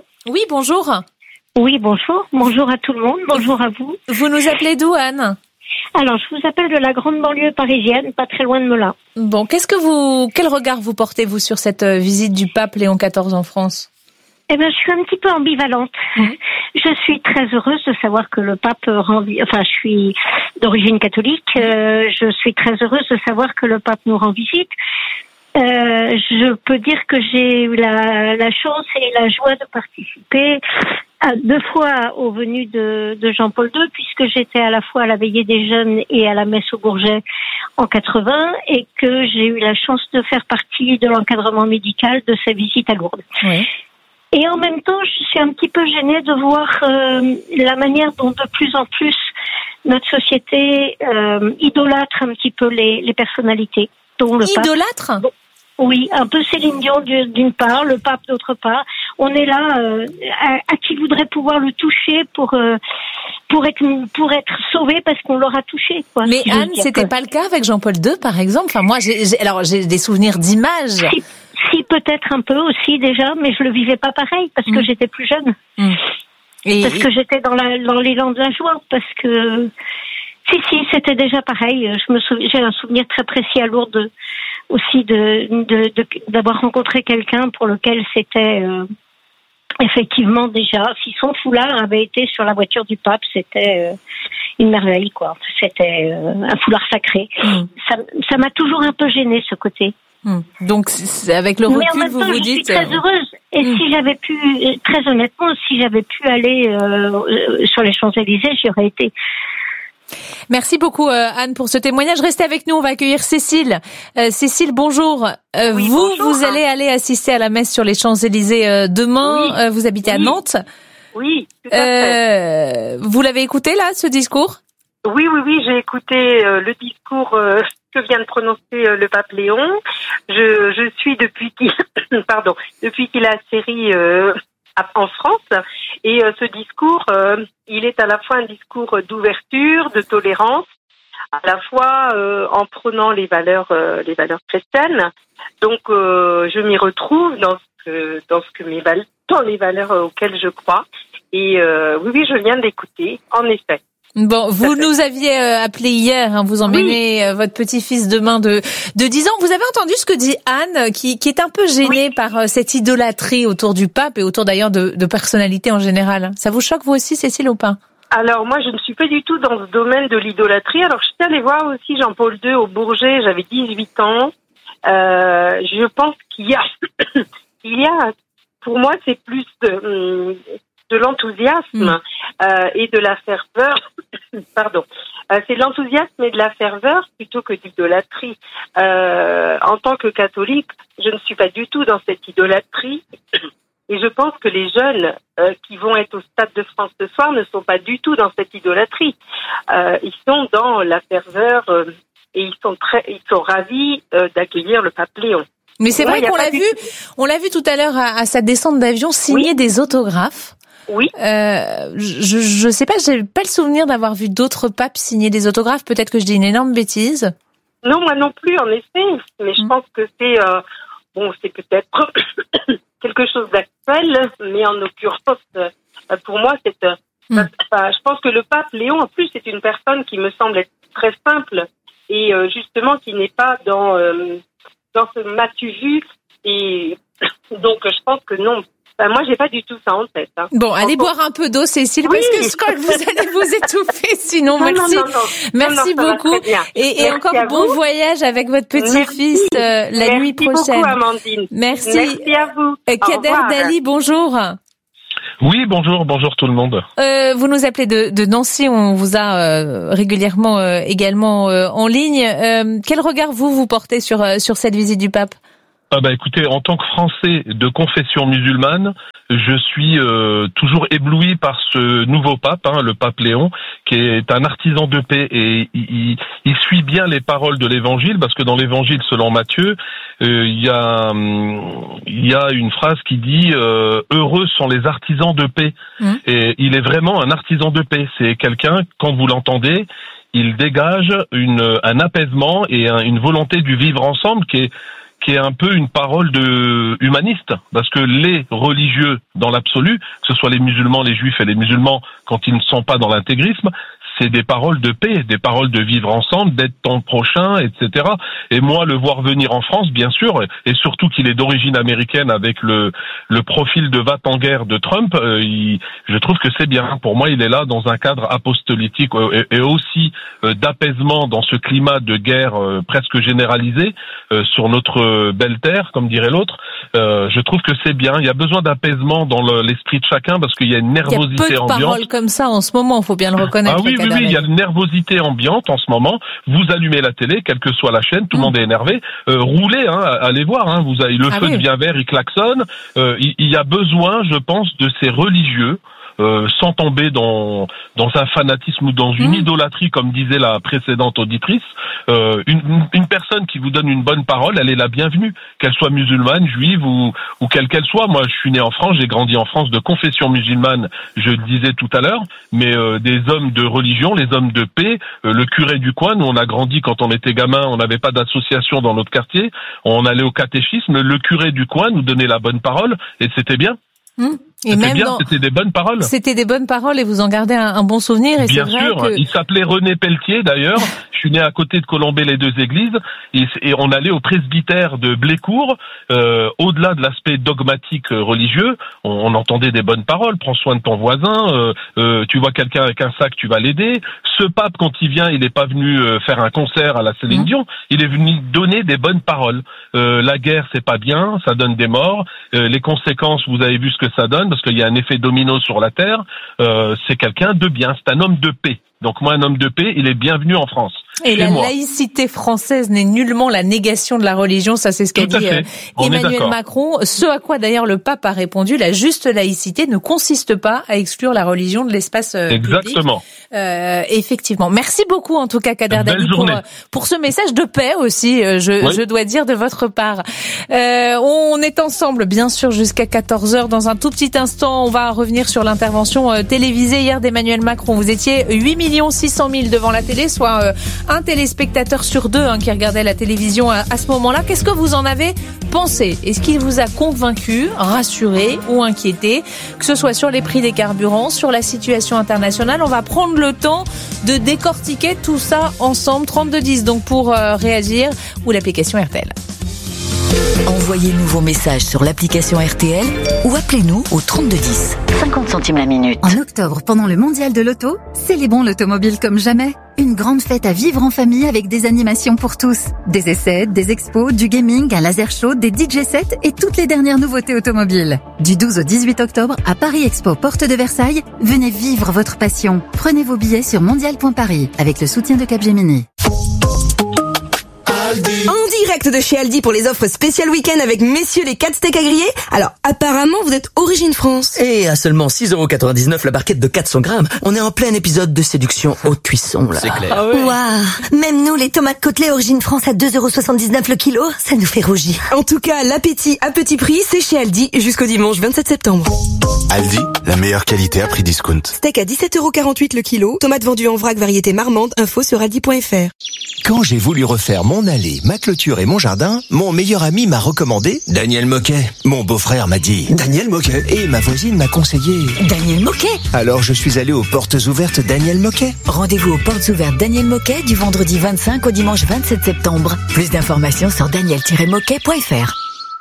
Oui, bonjour. Oui, bonjour. Bonjour à tout le monde. Bonjour à vous. Vous nous appelez d'où, Anne ? Alors, je vous appelle de la grande banlieue parisienne, pas très loin de Melun. Bon, quel regard vous portez-vous sur cette visite du pape Léon XIV en France ? Eh ben, je suis un petit peu ambivalente. Je suis très heureuse de savoir que le pape je suis d'origine catholique. Je suis très heureuse de savoir que le pape nous rend visite. Je peux dire que j'ai eu la chance et la joie de participer à 2 fois aux venues de Jean-Paul II, puisque j'étais à la fois à la veillée des jeunes et à la messe au Bourget en 80, et que j'ai eu la chance de faire partie de l'encadrement médical de sa visite à Lourdes. Oui. Et en même temps, je suis un petit peu gênée de voir la manière dont de plus en plus notre société idolâtre un petit peu les personnalités. Dont le idolâtre ? Pape. Oui, un peu Céline Dion d'une part, le pape d'autre part. On est là à qui voudrait pouvoir le toucher pour être sauvé parce qu'on l'aura touché. Quoi. Mais Anne, c'était pas le cas avec Jean-Paul II, par exemple. Enfin, moi, j'ai des souvenirs d'images. Si, peut-être un peu aussi déjà, mais je le vivais pas pareil parce que j'étais plus jeune. Parce que j'étais dans l'élan de la joie, parce que si, c'était déjà pareil. J'ai un souvenir très précis à Lourdes aussi d'avoir rencontré quelqu'un pour lequel c'était effectivement déjà, si son foulard avait été sur la voiture du pape, c'était une merveille, quoi. C'était un foulard sacré. Ça m'a toujours un peu gênée, ce côté. Donc, avec le recul, mais en même temps, vous dites... je suis très heureuse. Et si j'avais pu, très honnêtement, si j'avais pu aller sur les Champs-Élysées, j'y aurais été. Merci beaucoup, Anne, pour ce témoignage. Restez avec nous, on va accueillir Cécile. Cécile, bonjour. Oui, bonjour. Vous allez assister à la messe sur les Champs-Élysées demain. Oui. Vous habitez à Nantes. Oui, tout à fait. Vous l'avez écouté, là, ce discours ? Oui, j'ai écouté le discours que vient de prononcer le pape Léon. Je suis depuis qu'il a atterri en France, et ce discours, il est à la fois un discours d'ouverture, de tolérance, à la fois en prônant les valeurs chrétiennes. Donc je m'y retrouve dans les valeurs auxquelles je crois. Et oui, je viens d'écouter, en effet. Bon, vous nous aviez appelé hier, vous emmenez votre petit-fils demain de 10 ans. Vous avez entendu ce que dit Anne, qui est un peu gênée par cette idolâtrie autour du pape et autour d'ailleurs de personnalités en général. Ça vous choque vous aussi, Cécile, ou pas ? Alors moi, je ne suis pas du tout dans ce domaine de l'idolâtrie. Alors je suis allée voir aussi Jean-Paul II au Bourget, j'avais 18 ans. Je pense qu'il y a, pour moi, c'est plus de l'enthousiasme. et de la ferveur. Pardon. C'est de l'enthousiasme et de la ferveur plutôt que d'idolâtrie. En tant que catholique, je ne suis pas du tout dans cette idolâtrie. Et je pense que les jeunes qui vont être au Stade de France ce soir ne sont pas du tout dans cette idolâtrie. Ils sont dans la ferveur et ils sont ravis d'accueillir le pape Léon. Mais c'est vrai qu'on l'a vu tout à l'heure à sa descente d'avion signer des autographes. Oui. Je sais pas, j'ai pas le souvenir d'avoir vu d'autres papes signer des autographes. Peut-être que je dis une énorme bêtise. Non, moi non plus, en effet. Mais je pense que c'est c'est peut-être quelque chose d'actuel, mais en l'occurrence, pour moi, je pense que le pape Léon, en plus, c'est une personne qui me semble être très simple et justement qui n'est pas dans ce m'as-tu vu, et donc je pense que non. Moi, j'ai pas du tout ça en tête. Hein. Bon, allez boire un peu d'eau, Cécile, parce que Scott, vous allez vous étouffer. Sinon, merci. Merci beaucoup. Et encore bon voyage avec votre petit-fils la nuit prochaine. Merci beaucoup, Amandine. Merci à vous. Kader Dali, bonjour. Oui, bonjour tout le monde. Vous nous appelez de Nancy, on vous a régulièrement également en ligne. Quel regard vous portez sur cette visite du pape ? Écoutez, en tant que Français de confession musulmane, je suis toujours ébloui par ce nouveau pape, le pape Léon, qui est un artisan de paix, et il suit bien les paroles de l'Évangile, parce que dans l'Évangile selon Matthieu, il y a une phrase qui dit heureux sont les artisans de paix. Et il est vraiment un artisan de paix. C'est quelqu'un, quand vous l'entendez, il dégage un apaisement et une volonté du vivre ensemble qui est un peu une parole de humaniste, parce que les religieux dans l'absolu, que ce soit les musulmans, les juifs et les musulmans, quand ils ne sont pas dans l'intégrisme, c'est des paroles de paix, des paroles de vivre ensemble, d'être ton prochain, etc. Et moi, le voir venir en France, bien sûr, et surtout qu'il est d'origine américaine avec le profil de va-t-en-guerre de Trump, je trouve que c'est bien. Pour moi, il est là dans un cadre apostolique et aussi d'apaisement dans ce climat de guerre presque généralisé sur notre belle terre, comme dirait l'autre. Je trouve que c'est bien. Il y a besoin d'apaisement dans l'esprit de chacun, parce qu'il y a une nervosité ambiante. Il y a peu de paroles comme ça en ce moment, il faut bien le reconnaître. Ah oui, il y a une nervosité ambiante en ce moment. Vous allumez la télé, quelle que soit la chaîne, tout le monde est énervé. Roulez, allez voir. Vous avez le feu devient vert, il klaxonne. Il y a besoin, je pense, de ces religieux. Sans tomber dans un fanatisme ou dans une idolâtrie, comme disait la précédente auditrice. Une personne qui vous donne une bonne parole, elle est la bienvenue, qu'elle soit musulmane, juive ou quelle qu'elle soit. Moi, je suis né en France, j'ai grandi en France de confession musulmane, je le disais tout à l'heure, mais des hommes de religion, les hommes de paix, le curé du coin, nous on a grandi quand on était gamin, on n'avait pas d'association dans notre quartier, on allait au catéchisme, le curé du coin nous donnait la bonne parole, et c'était bien. Et même c'était des bonnes paroles. C'était des bonnes paroles et vous en gardez un bon souvenir. Et bien c'est vrai sûr, que... il s'appelait René Pelletier d'ailleurs. Je suis né à côté de Colombey-les-Deux-Églises et on allait au presbytère de Blécourt. Au-delà de l'aspect dogmatique religieux, on entendait des bonnes paroles. Prends soin de ton voisin. Tu vois quelqu'un avec un sac, tu vas l'aider. Ce pape, quand il vient, il n'est pas venu faire un concert à la Céline Dion. Il est venu donner des bonnes paroles. La guerre, c'est pas bien, ça donne des morts. Les conséquences, vous avez vu ce que ça donne, parce qu'il y a un effet domino sur la terre. C'est quelqu'un de bien, c'est un homme de paix. Donc moi, un homme de paix, il est bienvenu en France. Et la laïcité française n'est nullement la négation de la religion, ça c'est ce qu'a dit Emmanuel Macron. Ce à quoi d'ailleurs le pape a répondu, la juste laïcité ne consiste pas à exclure la religion de l'espace Exactement. public. Effectivement. Merci beaucoup en tout cas Kader Dali pour ce message de paix aussi, je dois dire de votre part. On est ensemble bien sûr jusqu'à 14h. Dans un tout petit instant, on va revenir sur l'intervention télévisée hier d'Emmanuel Macron. Vous étiez 8 600 000 devant la télé, soit un téléspectateur sur deux qui regardait la télévision à ce moment-là. Qu'est-ce que vous en avez pensé ? Est-ce qu'il vous a convaincu, rassuré ou inquiété ? Que ce soit sur les prix des carburants, sur la situation internationale, on va prendre le temps de décortiquer tout ça ensemble. 3210 donc pour réagir ou l'application RTL. Envoyez-nous vos messages sur l'application RTL ou appelez-nous au 3210. 50 centimes la minute. En octobre, pendant le mondial de l'auto, célébrons l'automobile comme jamais. Une grande fête à vivre en famille avec des animations pour tous. Des essais, des expos, du gaming, un laser show, des DJ sets et toutes les dernières nouveautés automobiles. Du 12 au 18 octobre, à Paris Expo, porte de Versailles, venez vivre votre passion. Prenez vos billets sur mondial.paris avec le soutien de Capgemini. En direct de chez Aldi pour les offres spéciales week-end avec messieurs les 4 steaks à griller. Alors apparemment vous êtes origine France. Et à seulement 6,99€ la barquette de 400 grammes, on est en plein épisode de séduction haute cuisson là. C'est clair. Ah ouais. Waouh, même nous les tomates côtelées origine France à 2,79€ le kilo, ça nous fait rougir. En tout cas, l'appétit à petit prix, c'est chez Aldi jusqu'au dimanche 27 septembre. Aldi, la meilleure qualité à prix discount. Steak à 17,48€ le kilo, tomates vendues en vrac variété marmande, info sur aldi.fr. Quand j'ai voulu refaire mon allée, ma clôture et mon jardin, mon meilleur ami m'a recommandé Daniel Moquet. Mon beau-frère m'a dit Daniel Moquet. Et ma voisine m'a conseillé Daniel Moquet. Alors je suis allé aux portes ouvertes Daniel Moquet. Rendez-vous aux portes ouvertes Daniel Moquet du vendredi 25 au dimanche 27 septembre. Plus d'informations sur daniel-moquet.fr.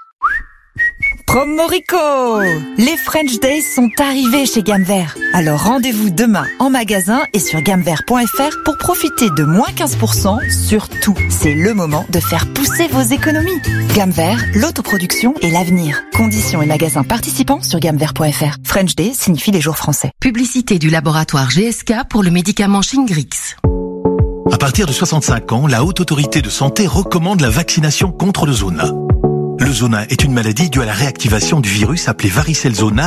Promorico! Les French Days sont arrivés chez Gamme Vert. Alors rendez-vous demain en magasin et sur gammevert.fr pour profiter de moins 15% sur tout. C'est le moment de faire pousser vos économies. Gamme Vert, l'autoproduction et l'avenir. Conditions et magasins participants sur gammevert.fr. French Days signifie les jours français. Publicité du laboratoire GSK pour le médicament Shingrix. À partir de 65 ans, la Haute Autorité de Santé recommande la vaccination contre le zona. Le zona est une maladie due à la réactivation du virus appelé varicelle zona